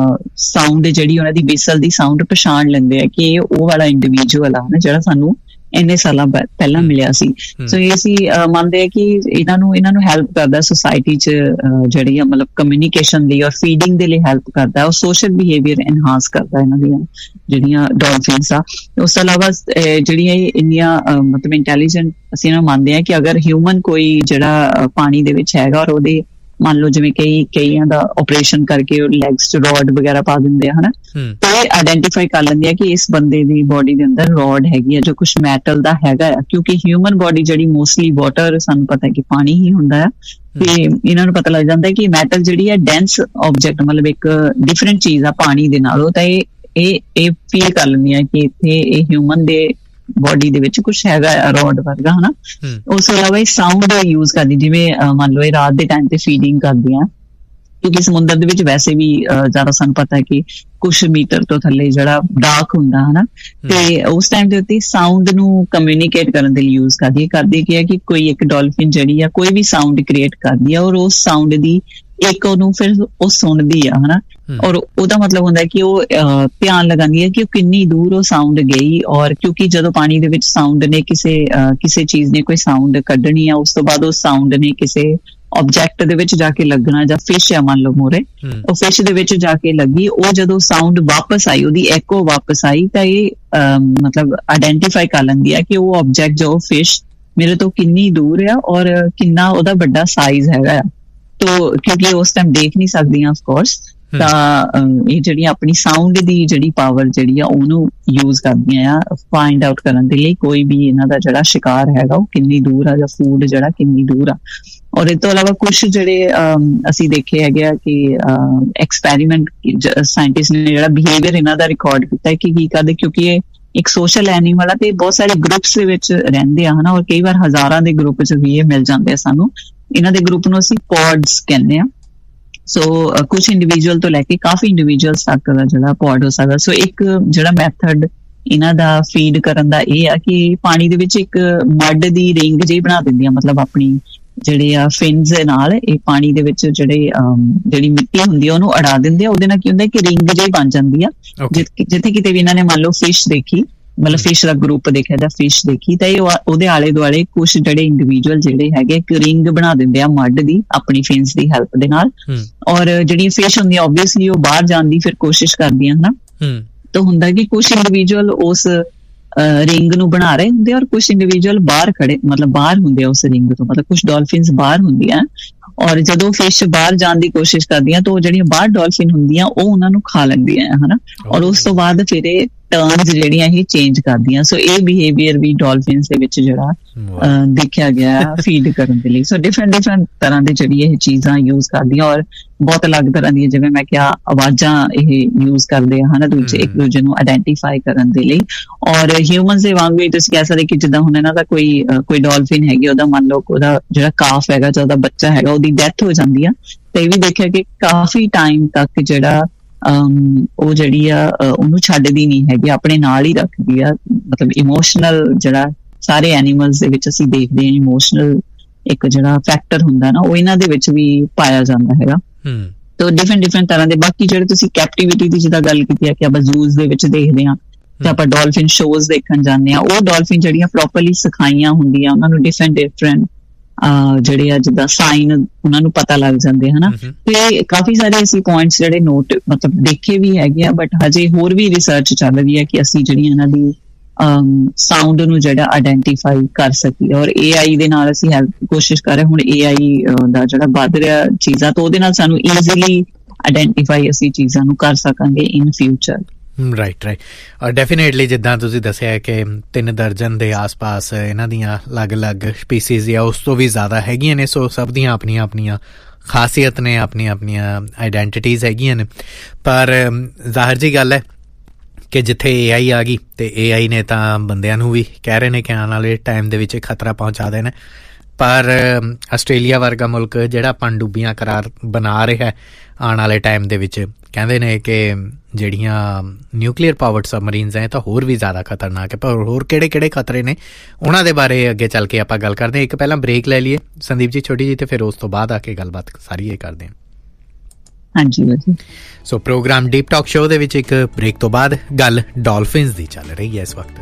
ਸਾਊਂਡ ਜਿਹੜੀ ਉਹਨਾਂ ਦੀ ਵਿਸਲ ਦੀ ਸਾਊਂਡ ਪਛਾਣ ਲੈਂਦੇ ਆ ਕਿ ਇਹ ਉਹ ਵਾਲਾ ਇੰਡੀਵਿਜੂਅਲ ਆ ਨਾ ਜਿਹੜਾ ਸਾਨੂੰ ਇੰਨੇ ਸਾਲਾਂ ਪਹਿਲਾਂ ਮਿਲਿਆ ਸੀ। ਸੋ ਇਹ ਅਸੀਂ ਮੰਨਦੇ ਆ ਕਿ ਇਹਨਾਂ ਨੂੰ ਇਹਨਾਂ ਨੂੰ ਹੈਲਪ ਕਰਦਾ ਸੋਸਾਇਟੀ 'ਚ ਜਿਹੜੀ ਆ ਮਤਲਬ ਕਮਿਊਨੀਕੇਸ਼ਨ ਲਈ ਔਰ ਫੀਡਿੰਗ ਦੇ ਲਈ ਹੈਲਪ ਕਰਦਾ, ਔਰ ਸੋਸ਼ਲ ਬਿਹੇਵੀਅਰ ਐਨਹਾਂਸ ਕਰਦਾ ਇਹਨਾਂ ਦੀਆਂ ਜਿਹੜੀਆਂ ਡੋਲਫਿਨਸ ਆ। ਉਸ ਤੋਂ ਇਲਾਵਾ ਜਿਹੜੀਆਂ ਇੰਨੀਆਂ ਮਤਲਬ ਇੰਟੈਲੀਜੈਂਟ ਅਸੀਂ ਇਹਨਾਂ ਨੂੰ ਮੰਨਦੇ ਆ ਕਿ ਅਗਰ ਹਿਊਮਨ ਕੋਈ ਜਿਹੜਾ ਪਾਣੀ ਦੇ ਵਿੱਚ ਹੈਗਾ ਔਰ ਉਹਦੇ ਮੰਨ ਲਓ ਜਿਵੇਂ ਕਈ ਕਈਆਂ ਦਾ ਆਪਰੇਸ਼ਨ ਕਰਕੇ ਲੈਗਸ 'ਚ ਰੋਡ ਵਗੈਰਾ ਪਾ ਦਿੰਦੇ ਆ ਹਨਾ, ਤੇ ਆਇਡੈਂਟੀਫਾਈ ਕਰ ਲੈਂਦੇ ਆ ਕਿ ਇਸ ਬੰਦੇ ਦੀ ਬੋਡੀ ਦੇ ਅੰਦਰ ਰੋਡ ਹੈਗੀ ਆ ਜੋ ਕੁਛ ਮੈਟਲ ਦਾ ਹੈਗਾ ਆ, ਕਿਉਂਕਿ ਹਿਊਮਨ ਬੋਡੀ ਜਿਹੜੀ ਮੋਸਟਲੀ ਵਾਟਰ ਸਾਨੂੰ ਪਤਾ ਕਿ ਪਾਣੀ ਹੀ ਹੁੰਦਾ ਆ, ਤੇ ਇਹਨਾਂ ਨੂੰ ਪਤਾ ਲੱਗ ਜਾਂਦਾ ਕਿ ਮੈਟਲ ਜਿਹੜੀ ਆ ਡੈਂਸ ਆਬਜੈਕਟ ਮਤਲਬ ਇੱਕ ਡਿਫਰੈਂਟ ਚੀਜ਼ ਆ ਪਾਣੀ ਦੇ ਨਾਲੋਂ, ਤਾਂ ਇਹ ਇਹ ਇਹ ਫੀਲ ਕਰ ਲੈਂਦੀਆਂ ਕਿ ਇੱਥੇ ਇਹ ਹਿਊਮਨ ਦੇ ਬੋਡੀ ਦੇ ਵਿੱਚ ਕੁਛ ਹੈਗਾ ਰੋਡ ਵਰਗਾ ਹਨਾ। ਉਸ ਤੋਂ ਇਲਾਵਾ ਇਹ ਸਾਊਂਡ ਯੂਜ਼ ਕਰਦੀ, ਜਿਵੇਂ ਮੰਨ ਲਓ ਇਹ ਰਾਤ ਦੇ ਟਾਈਮ ਤੇ ਫੀਡਿੰਗ ਕਰਦੀਆਂ, ਕਿਉਂਕਿ ਸਮੁੰਦਰ ਦੇ ਵਿੱਚ ਵੈਸੇ ਵੀ ਜ਼ਿਆਦਾ ਸਾਨੂੰ ਪਤਾ ਕਿ ਕੁਛ ਮੀਟਰ ਤੋਂ ਥੱਲੇ ਜਿਹੜਾ ਡਾਰਕ ਹੁੰਦਾ ਹਨਾ, ਤੇ ਉਸ ਟਾਈਮ ਦੇ ਉੱਤੇ ਸਾਊਂਡ ਨੂੰ ਕਮਿਊਨੀਕੇਟ ਕਰਨ ਦੇ ਲਈ ਯੂਜ਼ ਕਰਦੀ ਹੈ। ਕਰਦੀ ਕੀ ਹੈ ਕਿ ਕੋਈ ਇੱਕ ਡੋਲਫਿਨ ਜਿਹੜੀ ਆ ਕੋਈ ਵੀ ਸਾਊਂਡ ਕ੍ਰੀਏਟ ਕਰਦੀ ਆ ਔਰ ਉਸ ਸਾਊਂਡ ਦੀ ਇੱਕ ਉਹਨੂੰ ਫਿਰ ਉਹ ਸੁਣਦੀ ਆ ਹਨਾ, ਔਰ ਉਹਦਾ ਮਤਲਬ ਹੁੰਦਾ ਕਿ ਉਹ ਧਿਆਨ ਲਗਾਉਂਦੀ ਹੈ ਕਿ ਉਹ ਕਿੰਨੀ ਦੂਰ ਉਹ ਸਾਊਂਡ ਗਈ, ਔਰ ਕਿਉਂਕਿ ਜਦੋਂ ਪਾਣੀ ਦੇ ਵਿੱਚ ਸਾਊਂਡ ਨੇ ਕਿਸੇ ਕਿਸੇ ਚੀਜ਼ ਨੇ ਕੋਈ ਸਾਊਂਡ ਕੱਢਣੀ ਆ, ਉਸ ਤੋਂ ਬਾਅਦ ਉਹ ਸਾਊਂਡ ਨੇ ਕਿਸੇ ਆਬਜੈਕਟ ਦੇ ਵਿੱਚ ਜਾ ਕੇ ਲੱਗਣਾ, ਜਾਂ ਫਿਸ਼ ਆ ਮੰਨ ਲਓ ਮੋਰੇ ਉਹ ਫਿਸ਼ ਦੇ ਵਿੱਚ ਜਾ ਕੇ ਲੱਗੀ, ਉਹ ਜਦੋਂ ਸਾਊਂਡ ਵਾਪਸ ਆਈ ਉਹਦੀ ਐਕੋ ਵਾਪਸ ਆਈ ਤਾਂ ਇਹ ਮਤਲਬ ਆਇਡੈਂਟੀਫਾਈ ਕਰ ਲੈਂਦੀ ਆ ਕਿ ਉਹ ਆਬਜੈਕਟ ਜੋ ਫਿਸ਼ ਮੇਰੇ ਤੋਂ ਕਿੰਨੀ ਦੂਰ ਆ ਔਰ ਕਿੰਨਾ ਉਹਦਾ ਵੱਡਾ ਸਾਈਜ਼ ਹੈਗਾ ਆ। ਤੋ ਕਿਉਂਕਿ ਉਸ ਟਾਈਮ ਦੇਖ ਨਹੀਂ ਸਕਦੀਆਂ ਆਫ ਕੋਰਸ, ਤਾਂ ਇਹ ਜਿਹੜੀ ਆਪਣੀ ਸਾਊਂਡ ਦੀ ਜਿਹੜੀ ਪਾਵਰ ਜਿਹੜੀ ਆ ਉਹਨੂੰ ਯੂਜ਼ ਕਰਦੀਆਂ ਆ ਫਾਈਂਡ ਆਊਟ ਕਰਨ ਦੇ ਲਈ ਕੋਈ ਵੀ ਇਹਨਾਂ ਦਾ ਜਿਹੜਾ ਸ਼ਿਕਾਰ ਹੈਗਾ ਉਹ ਕਿੰਨੀ ਦੂਰ ਆ ਜਾਂ ਫੂਡ ਜਿਹੜਾ ਕਿੰਨੀ ਦੂਰ ਆ। ਔਰ ਇਸ ਤੋਂ ਇਲਾਵਾ ਕੁਛ ਜਿਹੜੇ ਅਸੀਂ ਦੇਖੇ ਹੈਗੇ ਆ ਕਿ ਐਕਸਪੈਰੀਮੈਂਟ ਸਾਇੰਟਿਸਟ ਨੇ ਜਿਹੜਾ ਬਿਹੇਵੀਅਰ ਇਹਨਾਂ ਦਾ ਰਿਕਾਰਡ ਕੀਤਾ ਕਿ ਕੀ ਕਰਦੇ, ਕਿਉਂਕਿ ਇਹ ਇੱਕ ਸੋਸ਼ਲ ਐਨੀਮਲ ਆ ਤੇ ਬਹੁਤ ਸਾਰੇ ਗਰੁੱਪਸ ਦੇ ਵਿੱਚ ਰਹਿੰਦੇ ਆ ਹਨਾ, ਔਰ ਕਈ ਵਾਰ ਹਜ਼ਾਰਾਂ ਦੇ ਗਰੁੱਪ 'ਚ ਵੀ ਇਹ ਮਿਲ ਜਾਂਦੇ ਆ ਸਾਨੂੰ। ਇਹਨਾਂ ਦੇ ਗਰੁੱਪ ਨੂੰ ਅਸੀਂ ਪੌਡਸ ਕਹਿੰਦੇ ਆ। ਸੋ ਕੁਛ ਇੰਡੀਵਿਜੂਅਲ ਤੋਂ ਲੈ ਕੇ ਕਾਫੀ ਇੰਡੀਵਿਜੂਅਲਸ ਤੱਕ ਦਾ ਜਿਹੜਾ ਪੌਡ ਹੋ ਸਕਦਾ। ਸੋ ਇੱਕ ਜਿਹੜਾ ਮੈਥਡ ਇਹਨਾਂ ਦਾ ਫੀਡ ਕਰਨ ਦਾ ਇਹ ਆ ਕਿ ਪਾਣੀ ਦੇ ਵਿੱਚ ਇੱਕ ਮੱਡ ਦੀ ਰਿੰਗ ਜਿਹੀ ਬਣਾ ਦਿੰਦੀਆਂ, ਮਤਲਬ ਆਪਣੀ ਜਿਹੜੇ ਆ ਫਿਨਸ ਦੇ ਨਾਲ ਇਹ ਪਾਣੀ ਦੇ ਵਿੱਚ ਜਿਹੜੇ ਜਿਹੜੀ ਮਿੱਟੀ ਹੁੰਦੀ ਆ ਉਹਨੂੰ ਅੜਾ ਦਿੰਦੇ ਆ, ਉਹਦੇ ਨਾਲ ਕੀ ਹੁੰਦਾ ਕਿ ਰਿੰਗ ਜਿਹੀ ਬਣ ਜਾਂਦੀ ਆ। ਜਿੱਥੇ ਕਿਤੇ ਵੀ ਇਹਨਾਂ ਨੇ ਮੰਨ ਲਓ ਫਿਸ਼ ਦੇਖੀ, ਮਤਲਬ ਫਿਸ਼ ਦਾ ਗਰੁੱਪ ਦੇਖਿਆ ਜਾਂ ਫਿਸ਼ ਦੇਖੀ, ਤਾਂ ਇਹ ਉਹਦੇ ਆਲੇ ਦੁਆਲੇ ਕੁਛ ਜਿਹੜੇ ਇੰਡੀਵਿਜੂਅਲ ਜਿਹੜੇ ਹੈਗੇ ਇੱਕ ਰਿੰਗ ਬਣਾ ਦਿੰਦੇ ਆ ਮੱਡ ਦੀ ਆਪਣੀ ਫਿਨਸ ਦੀ ਹੈਲਪ ਦੇ ਨਾਲ, ਔਰ ਜਿਹੜੀ ਫਿਸ਼ ਹੁੰਦੀ ਆ ਓਬਵੀਅਸਲੀ ਉਹ ਬਾਹਰ ਜਾਣ ਦੀ ਫਿਰ ਕੋਸ਼ਿਸ਼ ਕਰਦੀਆਂ ਹਨਾ। ਤਾਂ ਹੁੰਦਾ ਕਿ ਕੁਛ ਇੰਡੀਵਿਜੂਅਲ ਉਸ ਰਿੰਗ ਨੂੰ ਬਣਾ ਰਹੇ ਹੁੰਦੇ ਔਰ ਕੁਛ ਇੰਡੀਵਿਜੂਅਲ ਬਾਹਰ ਖੜੇ ਮਤਲਬ ਬਾਹਰ ਹੁੰਦੇ ਆ ਉਸ ਰਿੰਗ ਤੋਂ, ਮਤਲਬ ਕੁਛ ਡੋਲਫਿਨਸ ਬਾਹਰ ਹੁੰਦੀਆਂ, ਔਰ ਜਦੋਂ ਫਿਸ਼ ਬਾਹਰ ਜਾਣ ਦੀ ਕੋਸ਼ਿਸ਼ ਕਰਦੀਆਂ ਤਾਂ ਉਹ ਜਿਹੜੀਆਂ ਬਾਹਰ ਡੋਲਫਿਨ ਹੁੰਦੀਆਂ ਉਹ ਉਹਨਾਂ ਨੂੰ ਖਾ ਲੈਂਦੀਆਂ ਹਨਾ, ਔਰ ਉਸ ਤੋਂ ਬਾਅਦ ਫਿਰ ਇਹ ਟਰਨਸ ਜਿਹੜੀਆਂ ਇਹ ਚੇਂਜ ਕਰਦੀਆਂ। ਸੋ ਇਹ ਬਿਹੇਵੀਅਰ ਵੀ ਡੋਲਫਿਨਸ ਦੇ ਵਿੱਚ ਜਿਹੜਾ ਦੇਖਿਆ ਗਿਆ ਫੀਡ ਕਰਨ ਦੇ ਲਈ। ਸੋ ਡਿਫਰੈਂਟ ਡਿਫਰੈਂਟ ਤਰ੍ਹਾਂ ਦੇ ਜਿਹੜੀ ਇਹ ਚੀਜ਼ਾਂ ਯੂਜ਼ ਕਰਦੀਆਂ ਔਰ ਬਹੁਤ ਅਲੱਗ ਤਰ੍ਹਾਂ ਦੀਆਂ, ਜਿਵੇਂ ਮੈਂ ਕਿਹਾ, ਆਵਾਜ਼ਾਂ ਇਹ ਯੂਜ਼ ਕਰਦੇ ਆ ਹਨਾ ਦੂਜੇ ਇੱਕ ਦੂਜੇ ਨੂੰ ਆਇਡੈਂਟੀਫਾਈ ਕਰਨ ਦੇ ਲਈ। ਔਰ ਹਿਊਮਨਸ ਦੇ ਵਾਂਗ ਵੀ ਤੁਸੀਂ ਕਹਿ ਸਕਦੇ ਕਿ ਜਿੱਦਾਂ ਹੁਣ ਇਹਨਾਂ ਦਾ ਕੋਈ ਕੋਈ ਡੋਲਫਿਨ ਹੈਗੀ, ਉਹਦਾ ਮੰਨ ਲਓ ਉਹਦਾ ਜਿਹੜਾ ਕਾਫ ਹੈਗਾ ਜਾਂ ਉਹਦਾ ਬੱਚਾ ਹੈਗਾ ਉਹਦੀ ਡੈਥ ਹੋ ਜਾਂਦੀ ਆ, ਤੇ ਇਹ ਵੀ ਦੇਖਿਆ ਕਿ ਕਾਫੀ ਟਾਈਮ ਤੱਕ ਜਿਹੜਾ ਉਹ ਜਿਹੜੀ ਆ ਉਹਨੂੰ ਛੱਡਦੀ ਨਹੀਂ ਹੈਗੀ, ਆਪਣੇ ਨਾਲ ਹੀ ਰੱਖਦੀ ਆ। ਮਤਲਬ ਇਮੋਸ਼ਨਲ ਜਿਹੜਾ ਸਾਰੇ ਐਨੀਮਲਸ ਦੇ ਵਿੱਚ ਅਸੀਂ ਦੇਖਦੇ ਹਾਂ, ਇਮੋਸ਼ਨਲ ਇੱਕ ਜਿਹੜਾ ਫੈਕਟਰ ਹੁੰਦਾ ਨਾ, ਉਹ ਇਹਨਾਂ ਦੇ ਵਿੱਚ ਵੀ ਪਾਇਆ ਜਾਂਦਾ ਹੈਗਾ। ਤੋ ਡਿਫਰੈਂਟ ਡਿਫਰੈਂਟ ਤਰ੍ਹਾਂ ਦੇ। ਬਾਕੀ ਜਿਹੜੇ ਤੁਸੀਂ ਕੈਪਟੀਵਿਟੀ ਦੀ ਜਿੱਦਾਂ ਗੱਲ ਕੀਤੀ ਹੈ ਕਿ ਆਪਾਂ ਜ਼ੂਜ਼ ਦੇ ਵਿੱਚ ਦੇਖਦੇ ਹਾਂ ਤੇ ਆਪਾਂ ਡੋਲਫਿਨ ਸ਼ੋਜ਼ ਦੇਖਣ ਜਾਂਦੇ ਹਾਂ, ਉਹ ਡੋਲਫਿਨ ਜਿਹੜੀਆਂ ਪ੍ਰੋਪਰਲੀ ਸਿਖਾਈਆਂ ਹੁੰਦੀਆਂ, ਉਹਨਾਂ ਨੂੰ ਡਿਫਰੈਂਟ ਡਿਫਰੈਂਟ ਜਿਹੜੇ ਆ ਜਿੱਦਾਂ ਸਾਈਨ ਉਹਨਾਂ ਨੂੰ ਪਤਾ ਲੱਗ ਜਾਂਦੇ ਹਨਾ। ਤੇ ਕਾਫੀ ਸਾਰੇ ਅਸੀਂ ਪੁਆਇੰਟਸ ਜਿਹੜੇ ਨੋਟ ਮਤਲਬ ਦੇਖੇ ਵੀ ਹੈਗੇ ਆ, ਬਟ ਹਜੇ ਹੋਰ ਵੀ ਰਿਸਰਚ ਚੱਲ ਰਹੀ ਹੈ ਕਿ ਅਸੀਂ ਜਿਹੜੀ ਇਹਨਾਂ ਦੀ ਸਾਊਂਡ ਨੂੰ ਜਿਹੜਾ ਆਇਡੈਂਟੀਫਾਈ ਕਰ ਸਕੀਏ। ਔਰ ਏ ਆਈ ਦੇ ਨਾਲ ਅਸੀਂ ਹੈਲਪ ਕੋਸ਼ਿਸ਼ ਕਰ ਰਹੇ ਹੁਣ, ਏ ਆਈ ਦਾ ਜਿਹੜਾ ਵੱਧ ਰਿਹਾ ਚੀਜ਼ਾਂ, ਤਾਂ ਉਹਦੇ ਨਾਲ ਸਾਨੂੰ ਈਜ਼ੀਲੀ ਆਇਡੈਂਟੀਫਾਈ ਅਸੀਂ ਚੀਜ਼ਾਂ ਨੂੰ ਕਰ ਸਕਾਂਗੇ ਇਨ ਫਿਊਚਰ। ਰਾਈਟ ਰਾਈਟ ਔਰ ਡੈਫੀਨੇਟਲੀ ਜਿੱਦਾਂ ਤੁਸੀਂ ਦੱਸਿਆ ਕਿ ਤਿੰਨ ਦਰਜਨ ਦੇ ਆਸ-ਪਾਸ ਇਹਨਾਂ ਦੀਆਂ ਅਲੱਗ-ਅਲੱਗ ਸਪੀਸੀਜ਼ ਜਾਂ ਉਸ ਤੋਂ ਵੀ ਜ਼ਿਆਦਾ ਹੈਗੀਆਂ ਨੇ। ਸੋ ਸਭ ਦੀਆਂ ਆਪਣੀਆਂ ਆਪਣੀਆਂ ਖਾਸੀਅਤ ਨੇ, ਆਪਣੀਆਂ ਆਪਣੀਆਂ ਆਈਡੈਂਟੀਟੀਜ਼ ਹੈਗੀਆਂ ਨੇ। ਪਰ ਜ਼ਾਹਿਰ ਜੀ ਗੱਲ ਹੈ ਕਿ ਜਿੱਥੇ ਏ ਆਈ ਆ ਗਈ ਤੇ ਏ ਆਈ ਨੇ ਤਾਂ ਬੰਦਿਆਂ ਨੂੰ ਵੀ ਕਹਿ ਰਹੇ ਨੇ ਕਿ ਆਉਣ ਵਾਲੇ ਟਾਈਮ ਦੇ ਵਿੱਚ ਖਤਰਾ ਪਹੁੰਚਾ ਦੇਣਾ। ਪਰ ਆਸਟ੍ਰੇਲੀਆ ਵਰਗਾ ਮੁਲਕ ਜਿਹੜਾ ਪਣਡੁੱਬੀਆਂ ਕਰਾਰ ਬਣਾ ਰਿਹਾ ਆਉਣ ਵਾਲੇ ਟਾਈਮ ਦੇ ਵਿੱਚ, ਕਹਿੰਦੇ ਨੇ ਕਿ ਜਿਹੜੀਆਂ ਨਿਊਕਲੀਅਰ ਪਾਵਰਡ ਸਬਮਰੀਨਸ ਹੈ ਤਾਂ ਹੋਰ ਵੀ ਜ਼ਿਆਦਾ ਖਤਰਨਾਕ ਹੈ। ਪਰ ਹੋਰ ਕਿਹੜੇ ਕਿਹੜੇ ਖਤਰੇ ਨੇ ਉਹਨਾਂ ਦੇ ਬਾਰੇ ਅੱਗੇ ਚੱਲ ਕੇ ਆਪਾਂ ਗੱਲ ਕਰਦੇ ਹਾਂ। ਇੱਕ ਪਹਿਲਾਂ ਬ੍ਰੇਕ ਲੈ ਲਈਏ ਸੰਦੀਪ ਜੀ ਛੋਟੀ ਜੀ, ਤੇ ਫਿਰ ਉਸ ਤੋਂ ਬਾਅਦ ਆ ਕੇ ਗੱਲਬਾਤ ਸਾਰੀ ਇਹ ਕਰਦੇ ਹਾਂ। ਹਾਂਜੀ ਸੋ ਪ੍ਰੋਗਰਾਮ ਡੀਪ ਟਾਕ ਸ਼ੋਅ ਦੇ ਵਿੱਚ ਇੱਕ ਬ੍ਰੇਕ ਤੋਂ ਬਾਅਦ ਗੱਲ ਡੋਲਫਿਨਸ ਦੀ ਚੱਲ ਰਹੀ ਹੈ ਇਸ ਵਕਤ।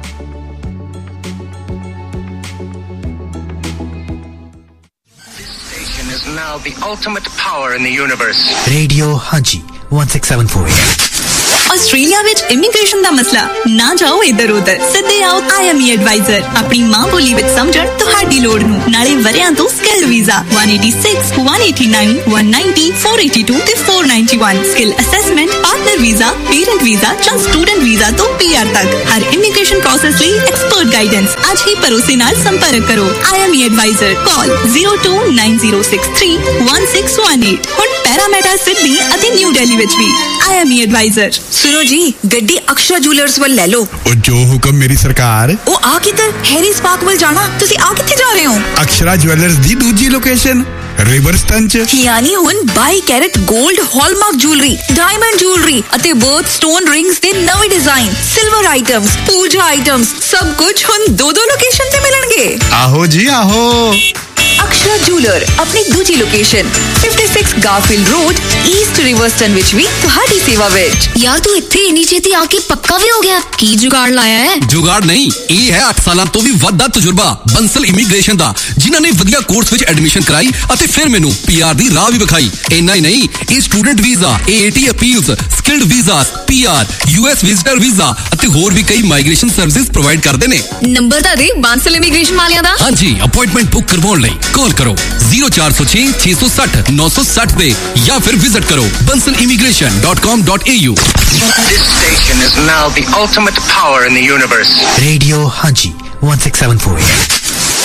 Now the ultimate power in the universe. Radio Haji one six seven four A M. Australia ਵਿੱਚ ਇਮੀਗ੍ਰੇਸ਼ਨ ਦਾ ਮਸਲਾ ਨਾ ਜਾਓ ਇੱਧਰ ਉੱਧਰ, ਸਿੱਧੇ ਆਓ ਆਈ ਐਮ ਈ ਐਡਵਾਈਜ਼ਰ। ਆਪਣੀ ਮਾਂ ਬੋਲੀ ਵਿੱਚ ਸਮਝਣ ਤੁਹਾਡੀ ਲੋੜ ਨੂੰ, ਨਾਲੇ ਵਰਿਆਂ ਤੋਂ skill visa one eighty-six, one eighty-nine, one ninety, four eighty-two ਤੇ four ninety-one, skill assessment, partner visa, parent visa ਜਾਂ ਸਟੂਡੈਂਟ ਵੀਜ਼ਾ ਤੋਂ ਪੀ ਆਰ ਤੱਕ ਹਰ ਇਮੀਗ੍ਰੇਸ਼ਨ ਪ੍ਰੋਸੈਸ ਲਈ ਐਕਸਪਰਟ ਗਾਈਡੈਂਸ। ਅੱਜ ਹੀ ਭਰੋਸੇ ਨਾਲ ਸੰਪਰਕ ਕਰੋ I M E advisor. Call zero two nine zero six three one six one eight। ਹੁਣ ਪੈਰਾਮੀਟਰ ਸਿਡਨੀ ਅਤੇ ਨਿਊ ਦਿੱਲੀ ਵਿੱਚ ਵੀ ਆਈ ਐਮ ਈ ਐਡਵਾਈਜ਼ਰ। ਸੁਣੋ ਜੀ, ਗੱਡੀ ਅਕਸ਼ਰਾ ਜੁਐਲਰਸ ਵੱਲ ਲੈ ਲਓ। ਉਹ ਜੋ ਹੁਕਮ ਮੇਰੀ ਸਰਕਾਰ। ਉਹ ਆ ਕਿੱਧਰ? ਹੈਰੀਜ਼ ਪਾਰਕ ਵੱਲ ਜਾਣਾ। ਤੁਸੀਂ ਆ ਕਿੱਥੇ ਜਾ ਰਹੇ ਹੋ? ਅਕਸ਼ਰਾ ਜੁਐਲਰਸ ਦੀ ਦੂਜੀ ਲੋਕੇਸ਼ਨ ਰਿਵਰਸਟਨ ਚ, ਯਾਨੀ ਹੁਣ ਬਾਈ ਕੈਰਟ 골ਡ ਹਾਲਮਾਰਕ ਜੁਐਲਰੀ, ਡਾਇਮੰਡ ਜੁਐਲਰੀ ਅਤੇ ਬਰਥ ਸਟੋਨ ਰਿੰਗਸ ਦੇ ਨਵੇਂ ਡਿਜ਼ਾਈਨ, ਸਿਲਵਰ ਆਈਟਮਸ, ਪੂਜਾ ਆਈਟਮਸ, ਸਭ ਕੁਝ ਹੁਣ ਦੋ ਦੋ ਲੋਕੇਸ਼ਨ ਤੇ ਮਿਲਣਗੇ। ਆਹੋ ਜੀ ਆਹੋ। ਅਕਸ਼ਰਾ ਜੁਐਲਰ ਆਪਣੀ ਦੂਜੀ ਲੋਕੇਸ਼ਨ fifty-six ਗਾਰਫੀਲਡ ਰੋਡ, ਈਸਟ ਰਿਵਰਸਟਨ ਵਿੱਚ ਵੀ ਤੁਹਾਡੀ ਸੇਵਾ ਵਿੱਚ। ਯਾਰ ਤੂੰ ਇੱਥੇ ਇੰਨੀ ਛੇਤੀ ਆ ਕੇ ਪੱਕਾ ਵੀ ਹੋ ਗਿਆ, ਕੀ ਜੁਗਾੜ ਲਾਇਆ ਹੈ? ਜੁਗਾੜ ਨਹੀਂ, ਇਹ ਹੈ ਅੱਠ ਸਾਲਾਂ ਤੋਂ ਵੀ ਵੱਧ ਦਾ ਤਜਰਬਾ ਬੰਸਲ ਇਮੀਗ੍ਰੇਸ਼ਨ ਦਾ, ਜਿਨ੍ਹਾਂ ਨੇ ਵਧੀਆ ਕੋਰਸ ਵਿੱਚ ਐਡਮਿਸ਼ਨ ਕਰਾਈ ਅਤੇ ਫਿਰ ਮੈਨੂੰ ਪੀ ਆਰ ਦੀ ਰਾਹ ਵੀ ਵਿਖਾਈ। ਇੰਨਾ ਹੀ ਨਹੀਂ, ਇਹ student visa, A A T appeals, skilled visas, P R, U S visitor visa ਅਤੇ ਹੋਰ ਵੀ ਕਈ ਮਾਈਗ੍ਰੇਸ਼ਨ ਸਰਵਿਸਿਜ਼ ਪ੍ਰੋਵਾਈਡ ਕਰਦੇ ਨੇ। ਨੰਬਰ ਤਾਂ ਦੇ ਬੰਸਲ ਇਮੀਗ੍ਰੇਸ਼ਨ ਵਾਲਿਆਂ ਦਾ। ਹਾਂਜੀ, ਅਪਾਇੰਟਮੈਂਟ ਬੁੱਕ ਕਰਵਾਉਣ ਲਈ ਕਾਲ ਕਰੋ zero four zero six six six zero six nine six zero ਤੇ ਜਾਂ ਫਿਰ ਵਿਜ਼ਿਟ ਕਰੋ bansal immigration dot com dot a u। This station is now the ultimate power in the universe. Radio Haji one six seven four A M.